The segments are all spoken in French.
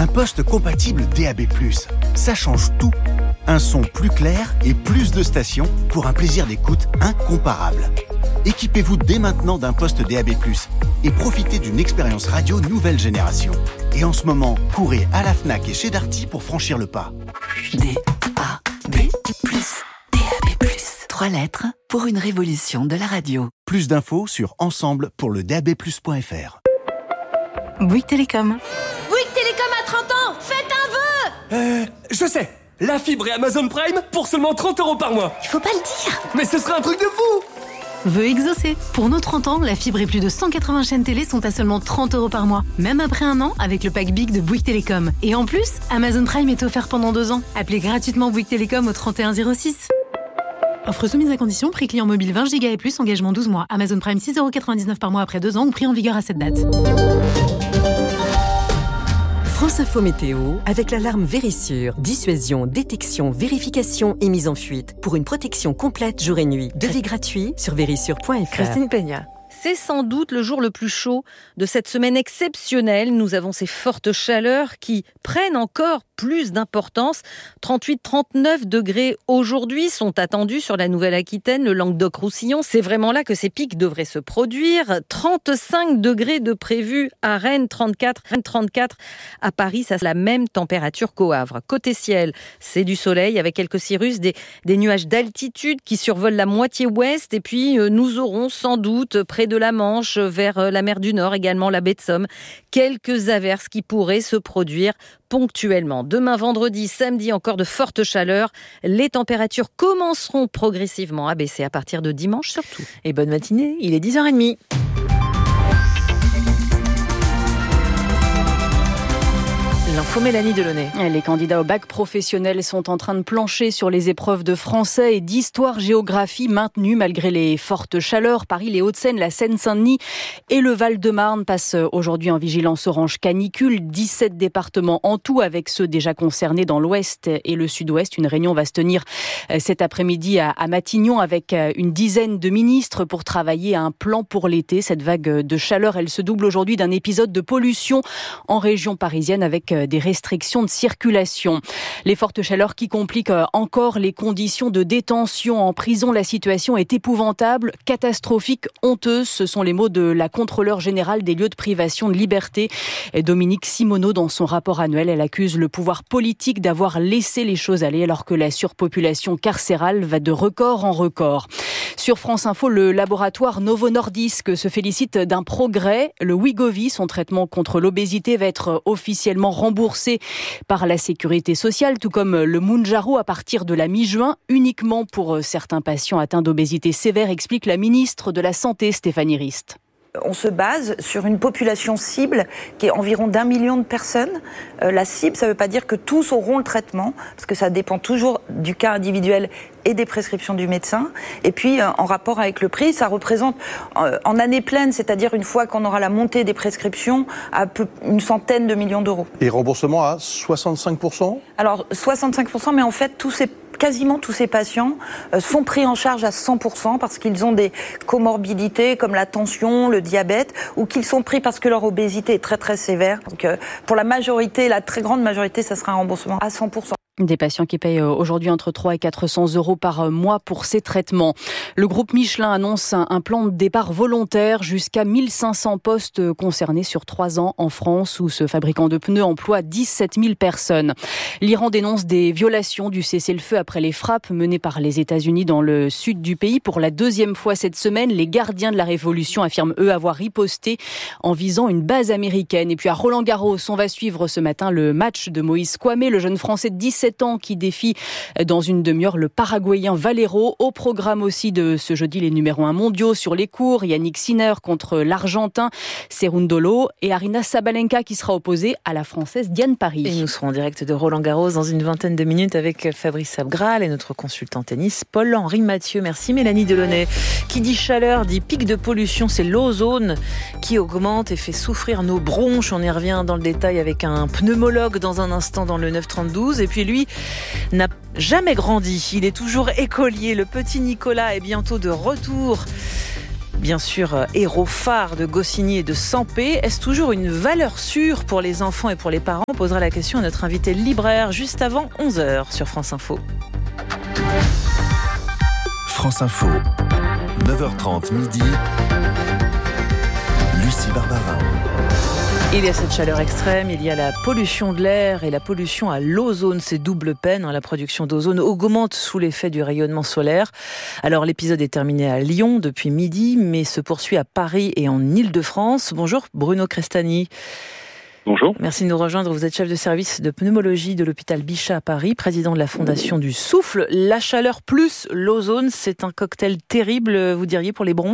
Un poste compatible DAB+, ça change tout. Un son plus clair et plus de stations pour un plaisir d'écoute incomparable. Équipez-vous dès maintenant d'un poste DAB+, et profitez d'une expérience radio nouvelle génération. Et en ce moment, courez à la Fnac et chez Darty pour franchir le pas. DAB+. 3 lettres pour une révolution de la radio. Plus d'infos sur ensemble pour le DAB+.fr. Bouygues Télécom. Bouygues Télécom à 30 ans, faites un vœu. Je sais, la fibre et Amazon Prime pour seulement 30 € par mois. Il faut pas le dire. Mais ce serait un truc de fou. Vœu exaucé. Pour nos 30 ans, la fibre et plus de 180 chaînes télé sont à seulement 30 € par mois. Même après un an, avec le pack Big de Bouygues Télécom. Et en plus, Amazon Prime est offert pendant 2 ans. Appelez gratuitement Bouygues Télécom au 3106. Offre soumise à condition, prix client mobile 20 Go et plus, engagement 12 mois. Amazon Prime 6,99 € par mois après 2 ans ou prix en vigueur à cette date. France Info Météo avec l'alarme Vérissure. Dissuasion, détection, vérification et mise en fuite. Pour une protection complète jour et nuit. Devis gratuit sur vérissure.fr. Christine Peña. C'est sans doute le jour le plus chaud de cette semaine exceptionnelle. Nous avons ces fortes chaleurs qui prennent encore plus d'importance. 38-39 degrés aujourd'hui sont attendus sur la Nouvelle-Aquitaine, le Languedoc-Roussillon. C'est vraiment là que ces pics devraient se produire. 35 degrés de prévu à Rennes, 34 à Paris. Ça, c'est la même température qu'au Havre. Côté ciel, c'est du soleil avec quelques cirrus, des nuages d'altitude qui survolent la moitié ouest. Et puis, nous aurons sans doute près de la Manche, vers la mer du Nord, également la baie de Somme, quelques averses qui pourraient se produire ponctuellement. Demain, vendredi, samedi, encore de fortes chaleurs. Les températures commenceront progressivement à baisser à partir de dimanche surtout. Et bonne matinée, il est 10h30. L'info Mélanie Delaunay. Les candidats au bac professionnel sont en train de plancher sur les épreuves de français et d'histoire-géographie maintenues malgré les fortes chaleurs. Paris, les Hauts-de-Seine, la Seine-Saint-Denis et le Val-de-Marne passent aujourd'hui en vigilance orange canicule. 17 départements en tout avec ceux déjà concernés dans l'ouest et le sud-ouest. Une réunion va se tenir cet après-midi à Matignon avec une dizaine de ministres pour travailler à un plan pour l'été. Cette vague de chaleur, elle se double aujourd'hui d'un épisode de pollution en région parisienne avec des restrictions de circulation. Les fortes chaleurs qui compliquent encore les conditions de détention en prison. La situation est épouvantable, catastrophique, honteuse. Ce sont les mots de la contrôleure générale des lieux de privation de liberté, Dominique Simoneau. Dans son rapport annuel, elle accuse le pouvoir politique d'avoir laissé les choses aller alors que la surpopulation carcérale va de record en record. Sur France Info, le laboratoire Novo Nordisk se félicite d'un progrès. Le Wegovy, son traitement contre l'obésité, va être officiellement remboursé par la sécurité sociale, tout comme le Mounjaro à partir de la mi-juin, uniquement pour certains patients atteints d'obésité sévère, explique la ministre de la Santé, Stéphanie Rist. On se base sur une population cible qui est environ d'1 million de personnes. La cible, ça ne veut pas dire que tous auront le traitement, parce que ça dépend toujours du cas individuel et des prescriptions du médecin. Et puis, en rapport avec le prix, ça représente en année pleine, c'est-à-dire une fois qu'on aura la montée des prescriptions, une centaine de millions d'euros. Et remboursement à 65%? Alors, 65%, mais en fait, quasiment tous ces patients sont pris en charge à 100% parce qu'ils ont des comorbidités comme la tension, le diabète, ou qu'ils sont pris parce que leur obésité est très très sévère. Donc pour la majorité, la très grande majorité, ça sera un remboursement à 100%. Des patients qui payent aujourd'hui entre 300 et 400 € par mois pour ces traitements. Le groupe Michelin annonce un plan de départ volontaire jusqu'à 1500 postes concernés sur 3 ans en France où ce fabricant de pneus emploie 17 000 personnes. L'Iran dénonce des violations du cessez-le-feu après les frappes menées par les États-Unis dans le sud du pays. Pour la 2e fois cette semaine, les gardiens de la révolution affirment eux avoir riposté en visant une base américaine. Et puis à Roland-Garros, on va suivre ce matin le match de Moïse Kouamé, le jeune Français de 17 ans qui défie dans une demi-heure le Paraguayen Valero. Au programme aussi de ce jeudi, les numéros 1 mondiaux sur les cours. Yannick Sinner contre l'Argentin Cerundolo et Aryna Sabalenka qui sera opposée à la Française Diane Paris. Et nous serons en direct de Roland-Garros dans une vingtaine de minutes avec Fabrice Abgral et notre consultant tennis Paul-Henri Mathieu. Merci Mélanie Delaunay. Qui dit chaleur dit pic de pollution, c'est l'ozone qui augmente et fait souffrir nos bronches. On y revient dans le détail avec un pneumologue dans un instant dans le 9-32. Et puis lui n'a jamais grandi, il est toujours écolier. Le petit Nicolas est bientôt de retour Bien sûr, héros phare de Goscinny et de Sampé. Est-ce toujours une valeur sûre pour les enfants et pour les parents ? On posera la question à notre invité libraire juste avant 11h sur France Info. France Info, 9h30 midi. Lucie Barbarin. Il y a cette chaleur extrême, il y a la pollution de l'air et la pollution à l'ozone. C'est double peine. La production d'ozone augmente sous l'effet du rayonnement solaire. Alors l'épisode est terminé à Lyon depuis midi, mais se poursuit à Paris et en Île-de-France. Bonjour Bruno Crestani. Bonjour. Merci de nous rejoindre. Vous êtes chef de service de pneumologie de l'hôpital Bichat à Paris, président de la Fondation du Souffle. La chaleur plus l'ozone, c'est un cocktail terrible, vous diriez, pour les bronches ?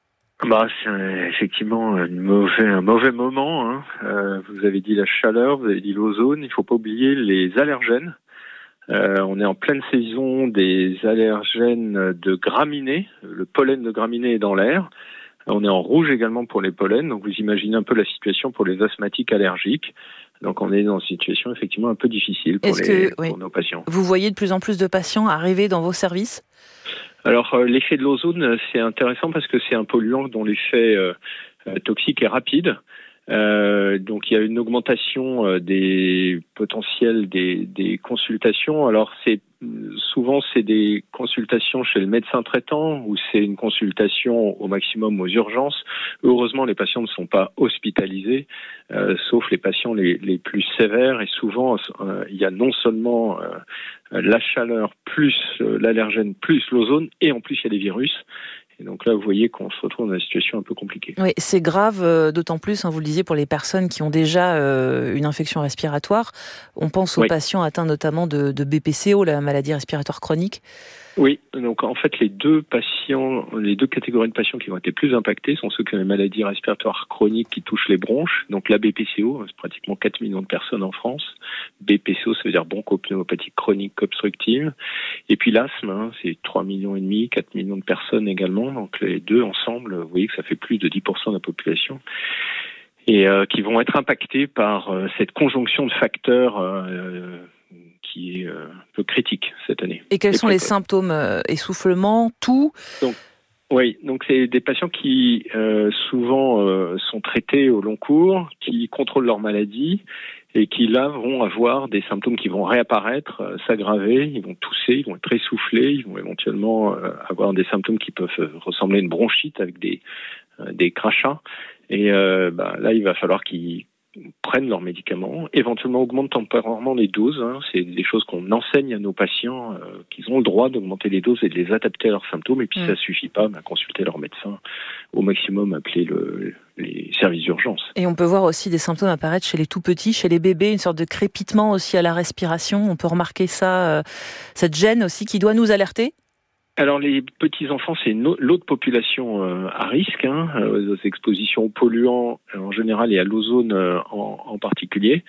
C'est effectivement un mauvais moment. Vous avez dit la chaleur, vous avez dit l'ozone. Il ne faut pas oublier les allergènes. On est en pleine saison des allergènes de graminées. Le pollen de graminées est dans l'air. On est en rouge également pour les pollens. Donc vous imaginez un peu la situation pour les asthmatiques allergiques. Donc on est dans une situation effectivement un peu difficile pour nos patients. Vous voyez de plus en plus de patients arriver dans vos services ? Alors l'effet de l'ozone, c'est intéressant parce que c'est un polluant dont l'effet toxique est rapide. Donc il y a une augmentation des potentiels des consultations. Alors souvent c'est des consultations chez le médecin traitant ou c'est une consultation au maximum aux urgences. Heureusement les patients ne sont pas hospitalisés, sauf les patients les plus sévères, et souvent il y a non seulement la chaleur plus l'allergène plus l'ozone, et en plus il y a des virus. Et donc là, vous voyez qu'on se retrouve dans une situation un peu compliquée. Oui, c'est grave, d'autant plus, vous le disiez, pour les personnes qui ont déjà une infection respiratoire. On pense aux patients atteints notamment de BPCO, la maladie respiratoire chronique. Oui, donc en fait, les deux catégories de patients qui ont été plus impactés sont ceux qui ont une maladie respiratoire chronique qui touche les bronches. Donc la BPCO, c'est pratiquement 4 millions de personnes en France. BPCO, ça veut dire bronchopneumopathie chronique obstructive. Et puis l'asthme, c'est 3,5 millions, 4 millions de personnes également. Donc les deux ensemble, vous voyez que ça fait plus de 10% de la population. Et qui vont être impactés par cette conjonction de facteurs qui est un peu critique cette année. Et quels sont les symptômes ? Essoufflement, toux ? Donc c'est des patients qui souvent sont traités au long cours, qui contrôlent leur maladie et qui là vont avoir des symptômes qui vont réapparaître, s'aggraver, ils vont tousser, ils vont être essoufflés, ils vont éventuellement avoir des symptômes qui peuvent ressembler à une bronchite avec des crachats. Et là, il va falloir qu'ils prennent leurs médicaments, éventuellement augmentent temporairement les doses. C'est des choses qu'on enseigne à nos patients, qu'ils ont le droit d'augmenter les doses et de les adapter à leurs symptômes. Et puis ça suffit pas, consulter leur médecin, au maximum appeler les services d'urgence. Et on peut voir aussi des symptômes apparaître chez les tout petits, chez les bébés, une sorte de crépitement aussi à la respiration. On peut remarquer ça, cette gêne aussi qui doit nous alerter. Alors les petits-enfants, c'est l'autre population à risque, aux expositions aux polluants en général et à l'ozone en particulier.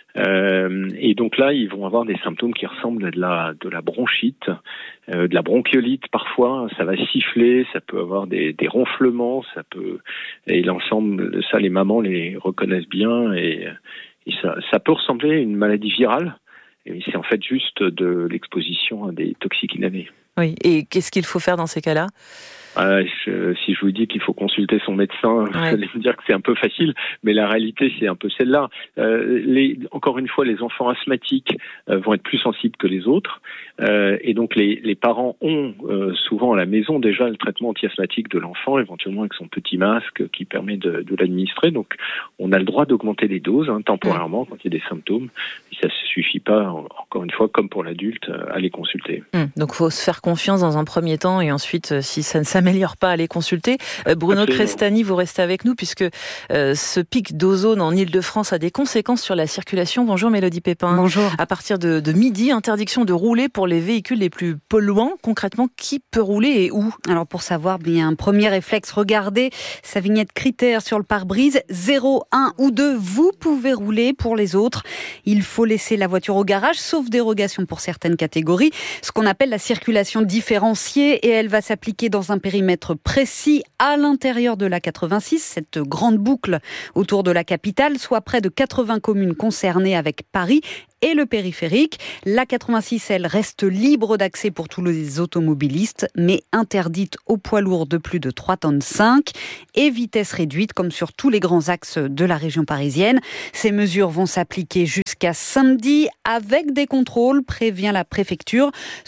Et donc là, ils vont avoir des symptômes qui ressemblent à de la bronchite, de la bronchiolite parfois. Ça va siffler, ça peut avoir des ronflements, et l'ensemble de ça, les mamans les reconnaissent bien, et ça peut ressembler à une maladie virale. Et c'est en fait juste de l'exposition à des toxiques inhalés. Oui, et qu'est-ce qu'il faut faire dans ces cas-là ? Si je vous dis qu'il faut consulter son médecin, vous allez me dire que c'est un peu facile, mais la réalité c'est un peu celle-là. Encore une fois, les enfants asthmatiques vont être plus sensibles que les autres, et donc les parents ont souvent à la maison déjà le traitement anti-asthmatique de l'enfant, éventuellement avec son petit masque qui permet de l'administrer. Donc on a le droit d'augmenter les doses temporairement quand il y a des symptômes. Et ça ne suffit pas, encore une fois, comme pour l'adulte, à les consulter. Donc il faut se faire confiance dans un premier temps, et ensuite, si ça ne s'améliore pas, à les consulter. Bruno Crestani, vous restez avec nous, puisque ce pic d'ozone en Île-de-France a des conséquences sur la circulation. Bonjour Mélodie Pépin. Bonjour. À partir de midi, interdiction de rouler pour les véhicules les plus polluants. Concrètement, qui peut rouler et où ? Alors pour savoir, il y a un premier réflexe, regardez sa vignette critère sur le pare-brise. 0, 1 ou 2, vous pouvez rouler. Pour les autres, il faut laisser la voiture au garage, sauf dérogation pour certaines catégories. Ce qu'on appelle la circulation différenciée, et elle va s'appliquer dans un périmètre précis à l'intérieur de l'A86, cette grande boucle autour de la capitale, soit près de 80 communes concernées avec Paris et le périphérique. La 86, elle reste libre d'accès pour tous les automobilistes, mais interdite aux poids lourds de plus de 3,5 tonnes et vitesse réduite comme sur tous les grands axes de la région parisienne. Ces mesures vont s'appliquer jusqu'à samedi avec des contrôles, prévient la préfecture.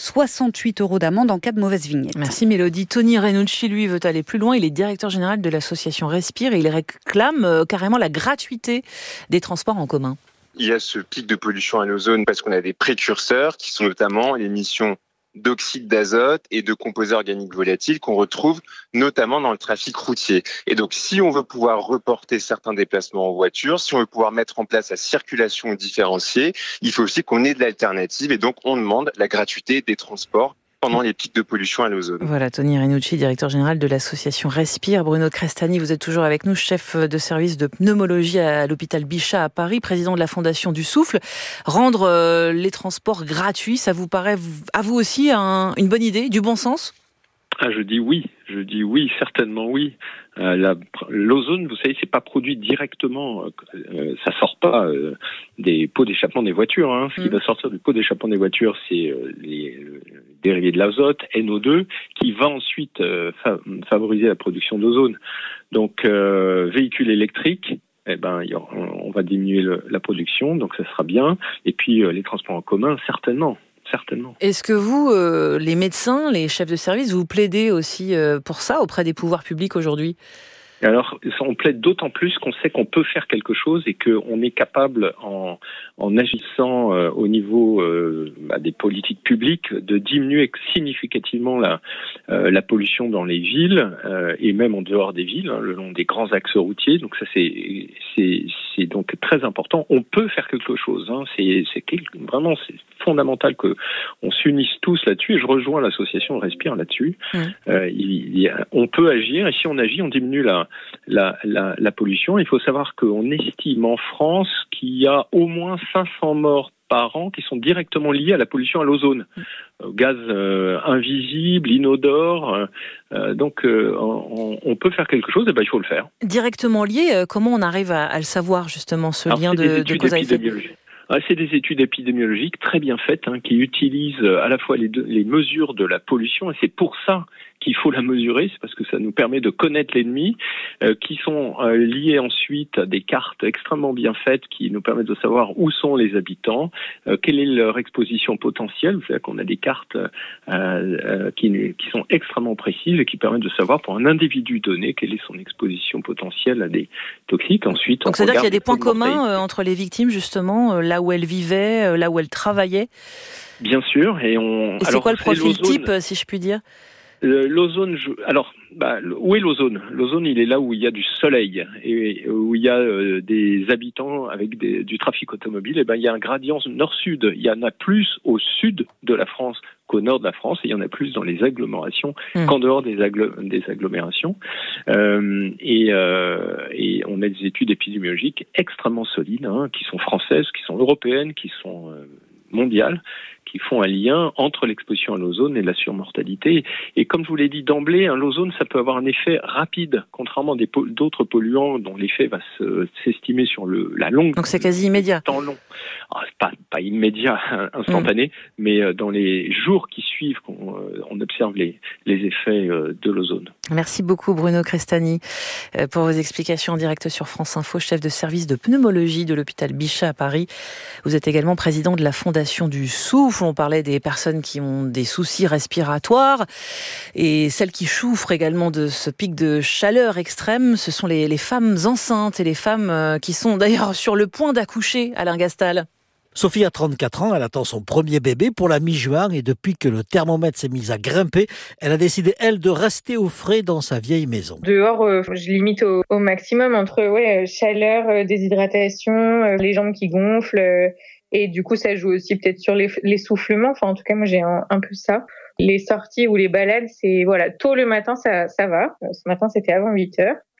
68 € d'amende en cas de mauvaise vignette. Merci Mélodie. Tony Renucci, lui, veut aller plus loin. Il est directeur général de l'association Respire et il réclame carrément la gratuité des transports en commun. Il y a ce pic de pollution à l'ozone parce qu'on a des précurseurs qui sont notamment l'émission d'oxyde d'azote et de composés organiques volatiles qu'on retrouve notamment dans le trafic routier. Et donc, si on veut pouvoir reporter certains déplacements en voiture, si on veut pouvoir mettre en place la circulation différenciée, il faut aussi qu'on ait de l'alternative et donc on demande la gratuité des transports pendant les pics de pollution à l'ozone. Voilà, Tony Renucci, directeur général de l'association Respire. Bruno Crestani, vous êtes toujours avec nous, chef de service de pneumologie à l'hôpital Bichat à Paris, président de la Fondation du Souffle. Rendre les transports gratuits, ça vous paraît à vous aussi une bonne idée, du bon sens ? Je dis oui, certainement oui. L'ozone, vous savez, c'est pas produit directement, ça sort pas des pots d'échappement des voitures. Hein. Ce qui va sortir du pot d'échappement des voitures, c'est les dérivés de l'azote, NO2, qui va ensuite favoriser la production d'ozone. Donc, véhicules électriques, on va diminuer la production, donc ça sera bien. Et puis, les transports en commun, certainement. Est-ce que vous, les médecins, les chefs de service, vous plaidez aussi pour ça auprès des pouvoirs publics aujourd'hui ? Alors, on plaide d'autant plus qu'on sait qu'on peut faire quelque chose et qu'on est capable, en agissant au niveau des politiques publiques, de diminuer significativement la pollution dans les villes et même en dehors des villes, le long des grands axes routiers. Donc ça, c'est donc très important. On peut faire quelque chose. Hein. C'est fondamental que on s'unisse tous là-dessus. Et je rejoins l'association Respire là-dessus. On peut agir et si on agit, on diminue la pollution. Il faut savoir qu'on estime en France qu'il y a au moins 500 morts par an qui sont directement liés à la pollution à l'ozone. Gaz invisible, inodore. Donc, on peut faire quelque chose, et il faut le faire. Directement lié, comment on arrive à le savoir, justement, ce lien de cause à effet ? C'est des études épidémiologiques très bien faites qui utilisent à la fois les mesures de la pollution, et c'est pour ça qu'il faut la mesurer, c'est parce que ça nous permet de connaître l'ennemi, qui sont liés ensuite à des cartes extrêmement bien faites qui nous permettent de savoir où sont les habitants, quelle est leur exposition potentielle. Vous savez qu'on a des cartes qui sont extrêmement précises et qui permettent de savoir pour un individu donné quelle est son exposition potentielle à des toxiques. Ensuite, donc c'est-à-dire qu'il y a des points communs entre les victimes, justement, là où elles vivaient, là où elles travaillaient. Bien sûr. Et c'est quoi le profil type, si je puis dire ? L'ozone, où est l'ozone ? L'ozone, il est là où il y a du soleil et où il y a des habitants avec du trafic automobile. Il y a un gradient nord-sud. Il y en a plus au sud de la France qu'au nord de la France, et il y en a plus dans les agglomérations qu'en dehors des agglomérations. Et on a des études épidémiologiques extrêmement solides, qui sont françaises, qui sont européennes, qui sont mondiales, qui font un lien entre l'exposition à l'ozone et la surmortalité. Et comme je vous l'ai dit d'emblée, l'ozone, ça peut avoir un effet rapide, contrairement à d'autres polluants dont l'effet va s'estimer sur la longue. Donc c'est quasi immédiat. Temps long. Pas immédiat, instantané, mais dans les jours qui suivent, on observe les effets de l'ozone. Merci beaucoup Bruno Crestani pour vos explications en direct sur France Info, chef de service de pneumologie de l'hôpital Bichat à Paris. Vous êtes également président de la Fondation du Souffle. On parlait des personnes qui ont des soucis respiratoires et celles qui souffrent également de ce pic de chaleur extrême. Ce sont les femmes enceintes et les femmes qui sont d'ailleurs sur le point d'accoucher, Alain Gastal. Sophie a 34 ans, elle attend son premier bébé pour la mi-juin et depuis que le thermomètre s'est mis à grimper, elle a décidé, elle, de rester au frais dans sa vieille maison. Dehors, je limite au maximum entre chaleur, déshydratation, les jambes qui gonflent et du coup ça joue aussi peut-être sur l'essoufflement. Enfin en tout cas moi j'ai un peu ça. Les sorties ou les balades, c'est tôt le matin ça va. Ce matin c'était avant 8h.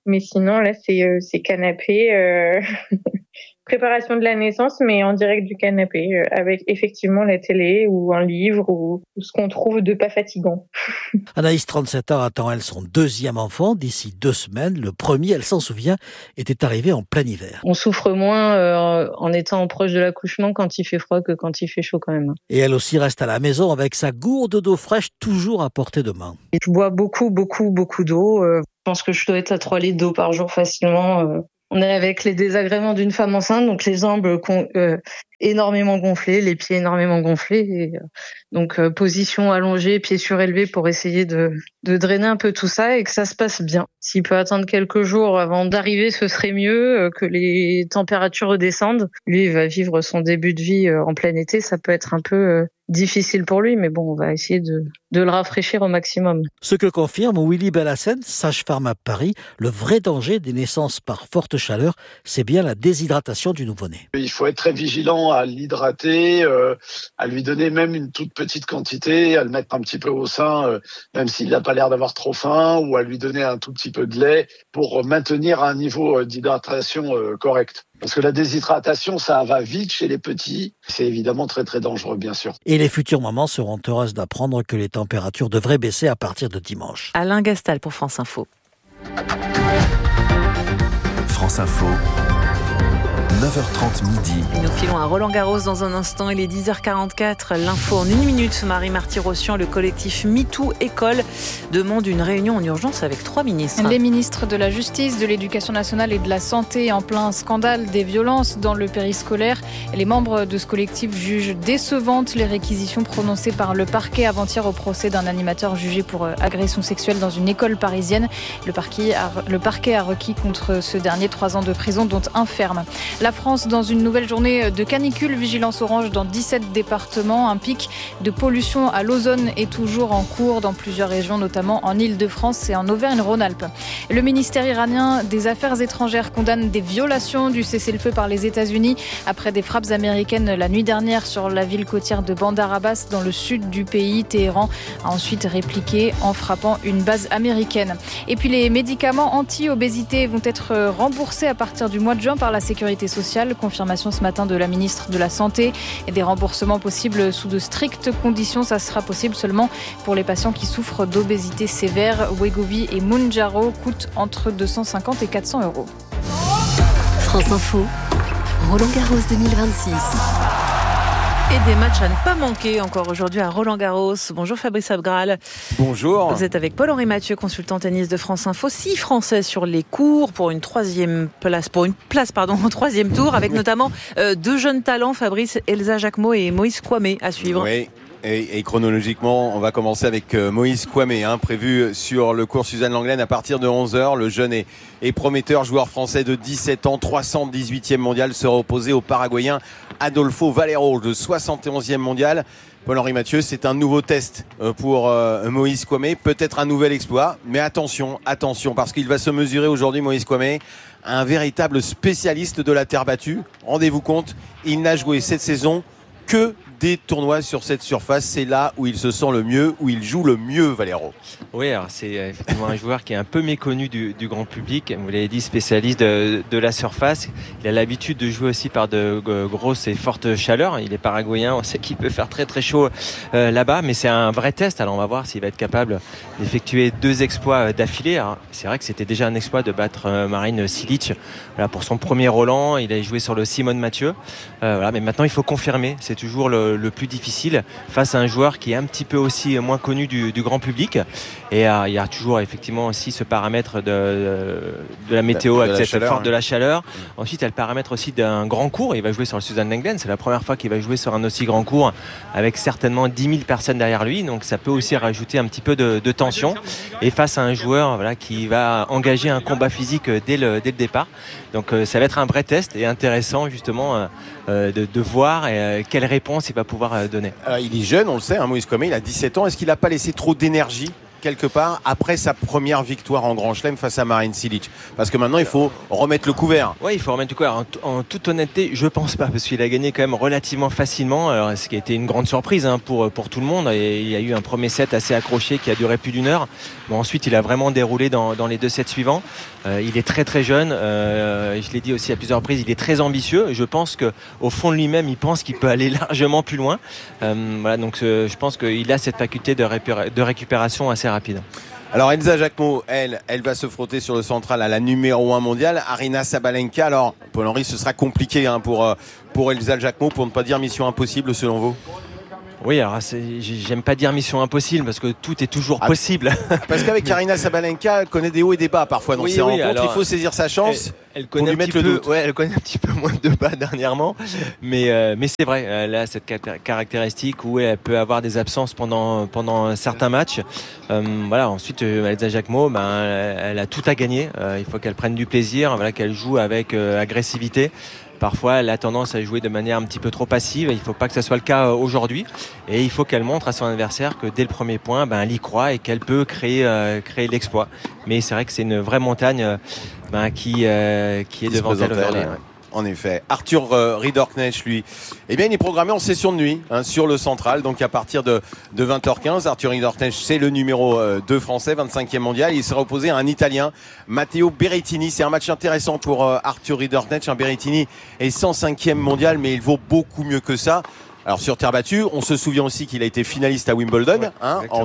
Mais sinon, là, c'est canapé, préparation de la naissance, mais en direct du canapé, avec effectivement la télé ou un livre ou ce qu'on trouve de pas fatigant. Anaïs, 37 ans, attend elle son deuxième enfant d'ici 2 semaines. Le premier, elle s'en souvient, était arrivé en plein hiver. On souffre moins en étant proche de l'accouchement quand il fait froid que quand il fait chaud quand même. Et elle aussi reste à la maison avec sa gourde d'eau fraîche toujours à portée de main. Je bois beaucoup d'eau. Je pense que je dois être à 3 litres d'eau par jour facilement. On est avec les désagréments d'une femme enceinte, donc les jambes énormément gonflées, les pieds énormément gonflés. Et, donc position allongée, pieds surélevés pour essayer de drainer un peu tout ça et que ça se passe bien. S'il peut attendre quelques jours avant d'arriver, ce serait mieux, que les températures redescendent. Lui, il va vivre son début de vie en plein été, ça peut être un peu difficile pour lui, mais bon, on va essayer de le rafraîchir au maximum. Ce que confirme Willy Bellassène, sage-femme à Paris, le vrai danger des naissances par forte chaleur, c'est bien la déshydratation du nouveau-né. Il faut être très vigilant à l'hydrater, à lui donner même une toute petite quantité, à le mettre un petit peu au sein, même s'il n'a pas l'air d'avoir trop faim, ou à lui donner un tout petit peu de lait pour maintenir un niveau d'hydratation correct. Parce que la déshydratation, ça va vite chez les petits. C'est évidemment très très dangereux, bien sûr. Et les futures mamans seront heureuses d'apprendre que les températures devraient baisser à partir de dimanche. Alain Gastal pour France Info. France Info. 9h30 midi. Et nous filons à Roland-Garros dans un instant. Il est 10h44. L'info en 1 minute. Marie Marty-Rossian, le collectif MeToo École demande une réunion en urgence avec 3 ministres. Les ministres de la Justice, de l'Éducation nationale et de la Santé en plein scandale des violences dans le périscolaire. Les membres de ce collectif jugent décevantes les réquisitions prononcées par le parquet avant-hier au procès d'un animateur jugé pour agression sexuelle dans une école parisienne. Le parquet a requis contre ce dernier 3 ans de prison, dont 1 ferme. La France dans une nouvelle journée de canicule, vigilance orange dans 17 départements. Un pic de pollution à l'ozone est toujours en cours dans plusieurs régions, notamment en Île-de-France et en Auvergne-Rhône-Alpes. Le ministère iranien des Affaires étrangères condamne des violations du cessez-le-feu par les États-Unis après des frappes américaines la nuit dernière sur la ville côtière de Bandar Abbas dans le sud du pays. Téhéran a ensuite répliqué en frappant une base américaine. Et puis les médicaments anti-obésité vont être remboursés à partir du mois de juin par la Sécurité sociale. Confirmation ce matin de la ministre de la Santé et des remboursements possibles sous de strictes conditions. Ça sera possible seulement pour les patients qui souffrent d'obésité sévère. Wegovy et Mounjaro coûtent entre 250 et 400 euros. France Info, Roland-Garros 2026. Et des matchs à ne pas manquer encore aujourd'hui à Roland-Garros. Bonjour Fabrice Abgral. Bonjour. Vous êtes avec Paul-Henri Mathieu, consultant tennis de France Info. 6 Français sur les cours pour une place au 3e tour, avec notamment 2 jeunes talents, Fabrice, Elsa Jacquemot et Moïse Kouamé à suivre. Oui. Et chronologiquement, on va commencer avec Moïse Kouamé, prévu sur le cours Suzanne Lenglen à partir de 11h. Le jeune et prometteur joueur français de 17 ans, 318e mondial, sera opposé au Paraguayen Adolfo Valero, le 71e mondial. Paul-Henri Mathieu, c'est un nouveau test pour Moïse Kouamé, peut-être un nouvel exploit, mais attention, parce qu'il va se mesurer aujourd'hui, Moïse Kouamé, un véritable spécialiste de la terre battue. Rendez-vous compte, il n'a joué cette saison que des tournois sur cette surface. C'est là où il se sent le mieux, où il joue le mieux, Valero. Oui, alors c'est effectivement un joueur qui est un peu méconnu du grand public. Vous l'avez dit, spécialiste de la surface. Il a l'habitude de jouer aussi par de grosses et fortes chaleurs. Il est paraguayen, on sait qu'il peut faire très très chaud là-bas, mais c'est un vrai test. Alors on va voir s'il va être capable d'effectuer 2 exploits d'affilée. Alors, c'est vrai que c'était déjà un exploit de battre Marin Cilic. Voilà, pour son premier Roland, il a joué sur le Simone Mathieu. Mais maintenant il faut confirmer. C'est toujours le plus difficile face à un joueur qui est un petit peu aussi moins connu du grand public. Et il y a toujours effectivement aussi ce paramètre de la météo avec cette forte de la chaleur. Ensuite, il y a le paramètre aussi d'un grand cours. Il va jouer sur le Suzanne Lenglen. C'est la première fois qu'il va jouer sur un aussi grand cours avec certainement 10 000 personnes derrière lui. Donc ça peut aussi rajouter un petit peu de tension. Et face à un joueur qui va engager un combat physique dès le départ. Donc ça va être un vrai test et intéressant justement de voir quelle réponse il va pouvoir donner. Alors, il est jeune, on le sait, Moïse Kouamé, il a 17 ans. Est-ce qu'il n'a pas laissé trop d'énergie quelque part après sa première victoire en Grand Chelem face à Marin Cilic? Parce que maintenant il faut remettre le couvert. Oui, il faut remettre le couvert. En toute honnêteté, je pense pas, parce qu'il a gagné quand même relativement facilement. Alors, ce qui a été une grande surprise pour tout le monde. Et il y a eu un premier set assez accroché qui a duré plus d'1 heure. Bon, ensuite, il a vraiment déroulé dans les 2 sets suivants. Il est très très jeune. Je l'ai dit aussi à plusieurs reprises, il est très ambitieux. Je pense qu'au fond de lui-même, il pense qu'il peut aller largement plus loin. Voilà, donc je pense qu'il a cette faculté de récupération assez rapide. Alors Elsa Jacquemot, elle va se frotter sur le central à la numéro 1 mondiale, Aryna Sabalenka. Alors Paul-Henri, ce sera compliqué pour Elsa Jacquemot, pour ne pas dire mission impossible selon vous? Oui, alors j'aime pas dire mission impossible parce que tout est toujours possible. Parce qu'avec Aryna Sabalenka, elle connaît des hauts et des bas parfois dans ses rencontres. Alors, il faut saisir sa chance. Elle connaît un petit peu moins de bas dernièrement, mais c'est vrai, elle a cette caractéristique où elle peut avoir des absences pendant certains matchs. Voilà. Ensuite, Elsa Jacquemot, elle a tout à gagner. Il faut qu'elle prenne du plaisir, qu'elle joue avec agressivité. Parfois, elle a tendance à jouer de manière un petit peu trop passive. Il ne faut pas que ça soit le cas aujourd'hui. Et il faut qu'elle montre à son adversaire que dès le premier point, elle y croit et qu'elle peut créer l'exploit. Mais c'est vrai que c'est une vraie montagne qui est devant elle aujourd'hui. En effet. Arthur Ridderknecht, lui, il est programmé en session de nuit sur le central. Donc à partir de 20h15, Arthur Ridderknecht, c'est le numéro 2 français, 25e mondial. Il sera opposé à un Italien, Matteo Berrettini. C'est un match intéressant pour Arthur Ridderknecht. Berrettini est 105e mondial, mais il vaut beaucoup mieux que ça. Alors sur terre battue, on se souvient aussi qu'il a été finaliste à Wimbledon en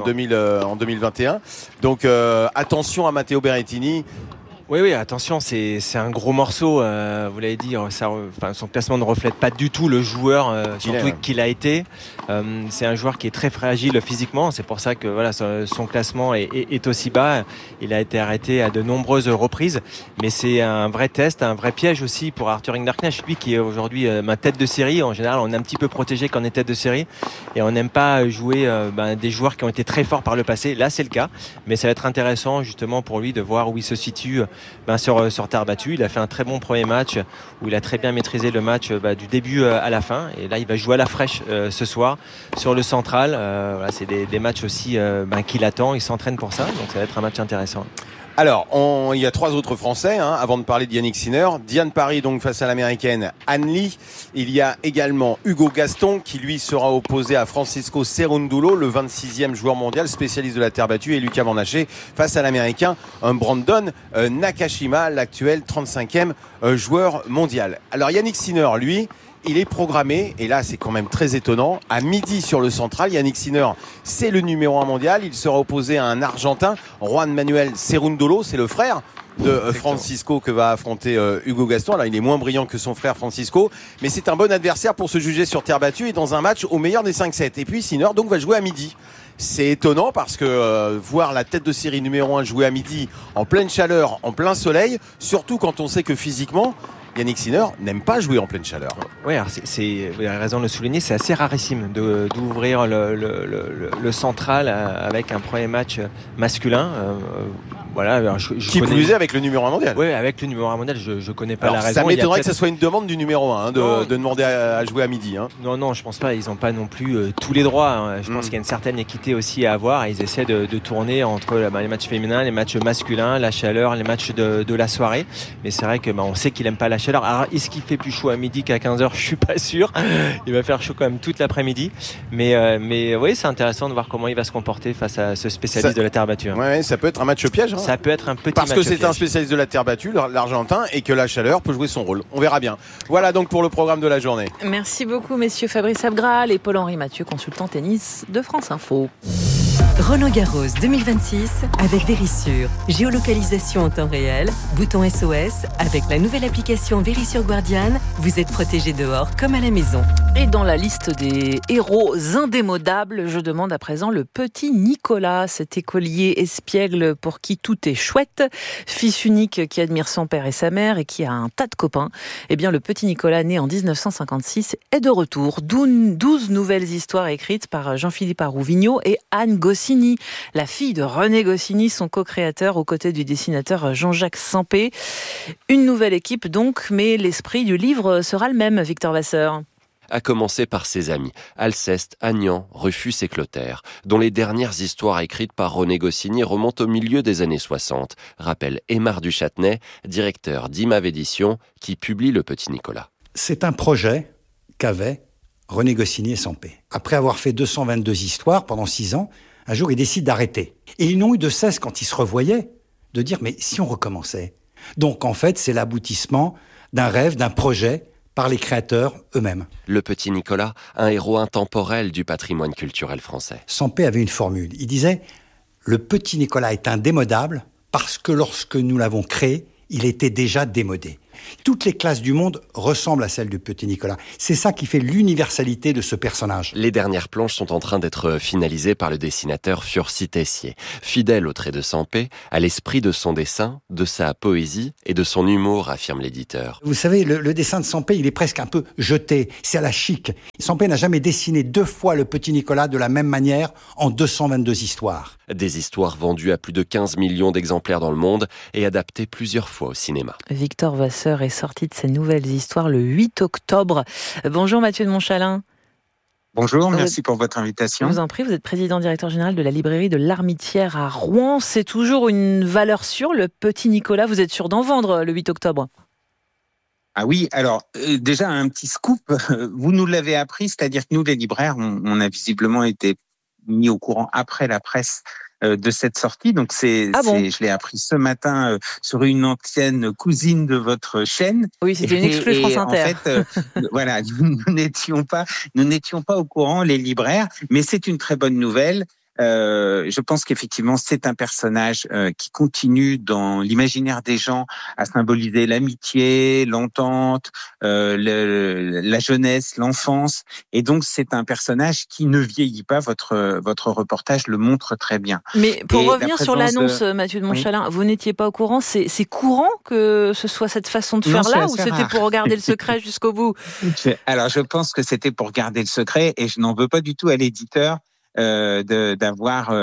2021. Donc attention à Matteo Berrettini. Oui, attention, c'est un gros morceau. Vous l'avez dit, son classement ne reflète pas du tout le joueur, surtout qu'il a été. C'est un joueur qui est très fragile physiquement. C'est pour ça que son classement est aussi bas. Il a été arrêté à de nombreuses reprises. Mais c'est un vrai test, un vrai piège aussi pour Arthur Ridderknecht, lui qui est aujourd'hui tête de série. En général, on est un petit peu protégé quand on est tête de série et on n'aime pas jouer des joueurs qui ont été très forts par le passé. Là, c'est le cas. Mais ça va être intéressant justement pour lui de voir où il se situe sur terre battue. Il a fait un très bon premier match où il a très bien maîtrisé le match du début à la fin. Et là, il va jouer à la fraîche ce soir sur le central. C'est des matchs aussi qu'il attend. Il s'entraîne pour ça. Donc ça va être un match intéressant. Alors, il y a 3 autres Français, avant de parler de Yannick Sinner. Diane Parry, donc, face à l'américaine Anne Lee. Il y a également Hugo Gaston, qui lui sera opposé à Francisco Cerúndulo, le 26e joueur mondial, spécialiste de la terre battue, et Lucas Van Haché face à l'américain Brandon Nakashima, l'actuel 35e joueur mondial. Alors, Yannick Sinner, lui, il est programmé, et là c'est quand même très étonnant, à midi sur le central. Yannick Sinner, c'est le numéro 1 mondial. Il sera opposé à un Argentin, Juan Manuel Cerúndulo, c'est le frère de Francisco que va affronter Hugo Gaston. Alors il est moins brillant que son frère Francisco, mais c'est un bon adversaire pour se juger sur terre battue et dans un match au meilleur des 5-7. Et puis Sinner donc va jouer à midi. C'est étonnant parce que voir la tête de série numéro 1 jouer à midi en pleine chaleur, en plein soleil, surtout quand on sait que physiquement Yannick Sinner n'aime pas jouer en pleine chaleur. Oui, alors vous avez raison de le souligner, c'est assez rarissime d'ouvrir le central avec un premier match masculin. Qui plus est avec le numéro 1 mondial. Oui, avec le numéro 1 mondial, je connais pas la raison. Ça m'étonnerait que ce soit une demande du numéro 1 de demander à jouer à midi. Non, je pense pas. Ils n'ont pas non plus tous les droits. Je pense qu'il y a une certaine équité aussi à avoir. Ils essaient de tourner entre les matchs féminins, les matchs masculins, la chaleur, les matchs de la soirée. Mais c'est vrai que on sait qu'il aime pas la chaleur. Alors, est-ce qu'il fait plus chaud à midi qu'à 15h? Je suis pas sûr. Il va faire chaud quand même toute l'après-midi. Mais oui, c'est intéressant de voir comment il va se comporter face à ce spécialiste de la terre battue. Ouais, ça peut être un match piège. Ça peut être un petit parce match que c'est piège. Un spécialiste de la terre battue, l'Argentin, et que la chaleur peut jouer son rôle. On verra bien. Voilà donc pour le programme de la journée. Merci beaucoup, messieurs Fabrice Abgral et Paul-Henri Mathieu, consultant tennis de France Info. Roland-Garros 2026 avec Vérissure. Géolocalisation en temps réel, bouton SOS. Avec la nouvelle application Vérissure Guardian, vous êtes protégé dehors comme à la maison. Et dans la liste des héros indémodables, je demande à présent le petit Nicolas, cet écolier espiègle pour qui tout est chouette, fils unique qui admire son père et sa mère et qui a un tas de copains. Eh bien, le petit Nicolas, né en 1956, est de retour. 12 nouvelles histoires écrites par Jean-Philippe Arouvigno et Anne Goscinny, la fille de René Goscinny, son co-créateur aux côtés du dessinateur Jean-Jacques Sampé. Une nouvelle équipe donc, mais l'esprit du livre sera le même, Victor Vasseur. à commencer par ses amis, Alceste, Agnan, Rufus et Clotaire, dont les dernières histoires écrites par René Goscinny remontent au milieu des années 60, rappelle Aymar Duchâtenay, directeur d'Imav Éditions, qui publie Le Petit Nicolas. C'est un projet qu'avaient René Goscinny et Sampé. Après avoir fait 222 histoires pendant 6 ans, un jour ils décident d'arrêter. Et ils n'ont eu de cesse, quand ils se revoyaient, de dire « mais si on recommençait ?» Donc en fait, c'est l'aboutissement d'un rêve, d'un projet par les créateurs eux-mêmes. Le Petit Nicolas, un héros intemporel du patrimoine culturel français. Sampé avait une formule. Il disait « Le Petit Nicolas est indémodable parce que lorsque nous l'avons créé, il était déjà démodé. » Toutes les classes du monde ressemblent à celles du Petit Nicolas. C'est ça qui fait l'universalité de ce personnage. Les dernières planches sont en train d'être finalisées par le dessinateur Furcy Tessier. Fidèle au trait de Sampé, à l'esprit de son dessin, de sa poésie et de son humour, affirme l'éditeur. Vous savez, le dessin de Sampé, il est presque un peu jeté. C'est à la chic. Sampé n'a jamais dessiné 2 fois le Petit Nicolas de la même manière en 222 histoires. Des histoires vendues à plus de 15 millions d'exemplaires dans le monde et adaptées plusieurs fois au cinéma. Victor Vasseur est sorti de ses nouvelles histoires le 8 octobre. Bonjour Mathieu de Montchalin. Bonjour, merci pour votre invitation. Je vous en prie, vous êtes président-directeur général de la librairie de l'Armitière à Rouen. C'est toujours une valeur sûre, le Petit Nicolas. Vous êtes sûr d'en vendre le 8 octobre ? Ah oui, alors déjà un petit scoop. Vous nous l'avez appris, c'est-à-dire que nous, les libraires, on a visiblement été mis au courant après la presse de cette sortie. Donc je l'ai appris ce matin sur une antenne cousine de votre chaîne. Oui, c'était une exclue France Inter. En fait, voilà, nous n'étions pas au courant, les libraires, mais c'est une très bonne nouvelle. Je pense qu'effectivement, c'est un personnage qui continue dans l'imaginaire des gens à symboliser l'amitié, l'entente, la jeunesse, l'enfance. Et donc, c'est un personnage qui ne vieillit pas. Votre reportage le montre très bien. Mais pour revenir sur l'annonce, Mathieu de Montchalin, oui. Vous n'étiez pas au courant. C'est courant que ce soit cette façon de faire là, ou c'était pour garder le secret jusqu'au bout ? Alors, je pense que c'était pour garder le secret, et je n'en veux pas du tout à l'éditeur d'avoir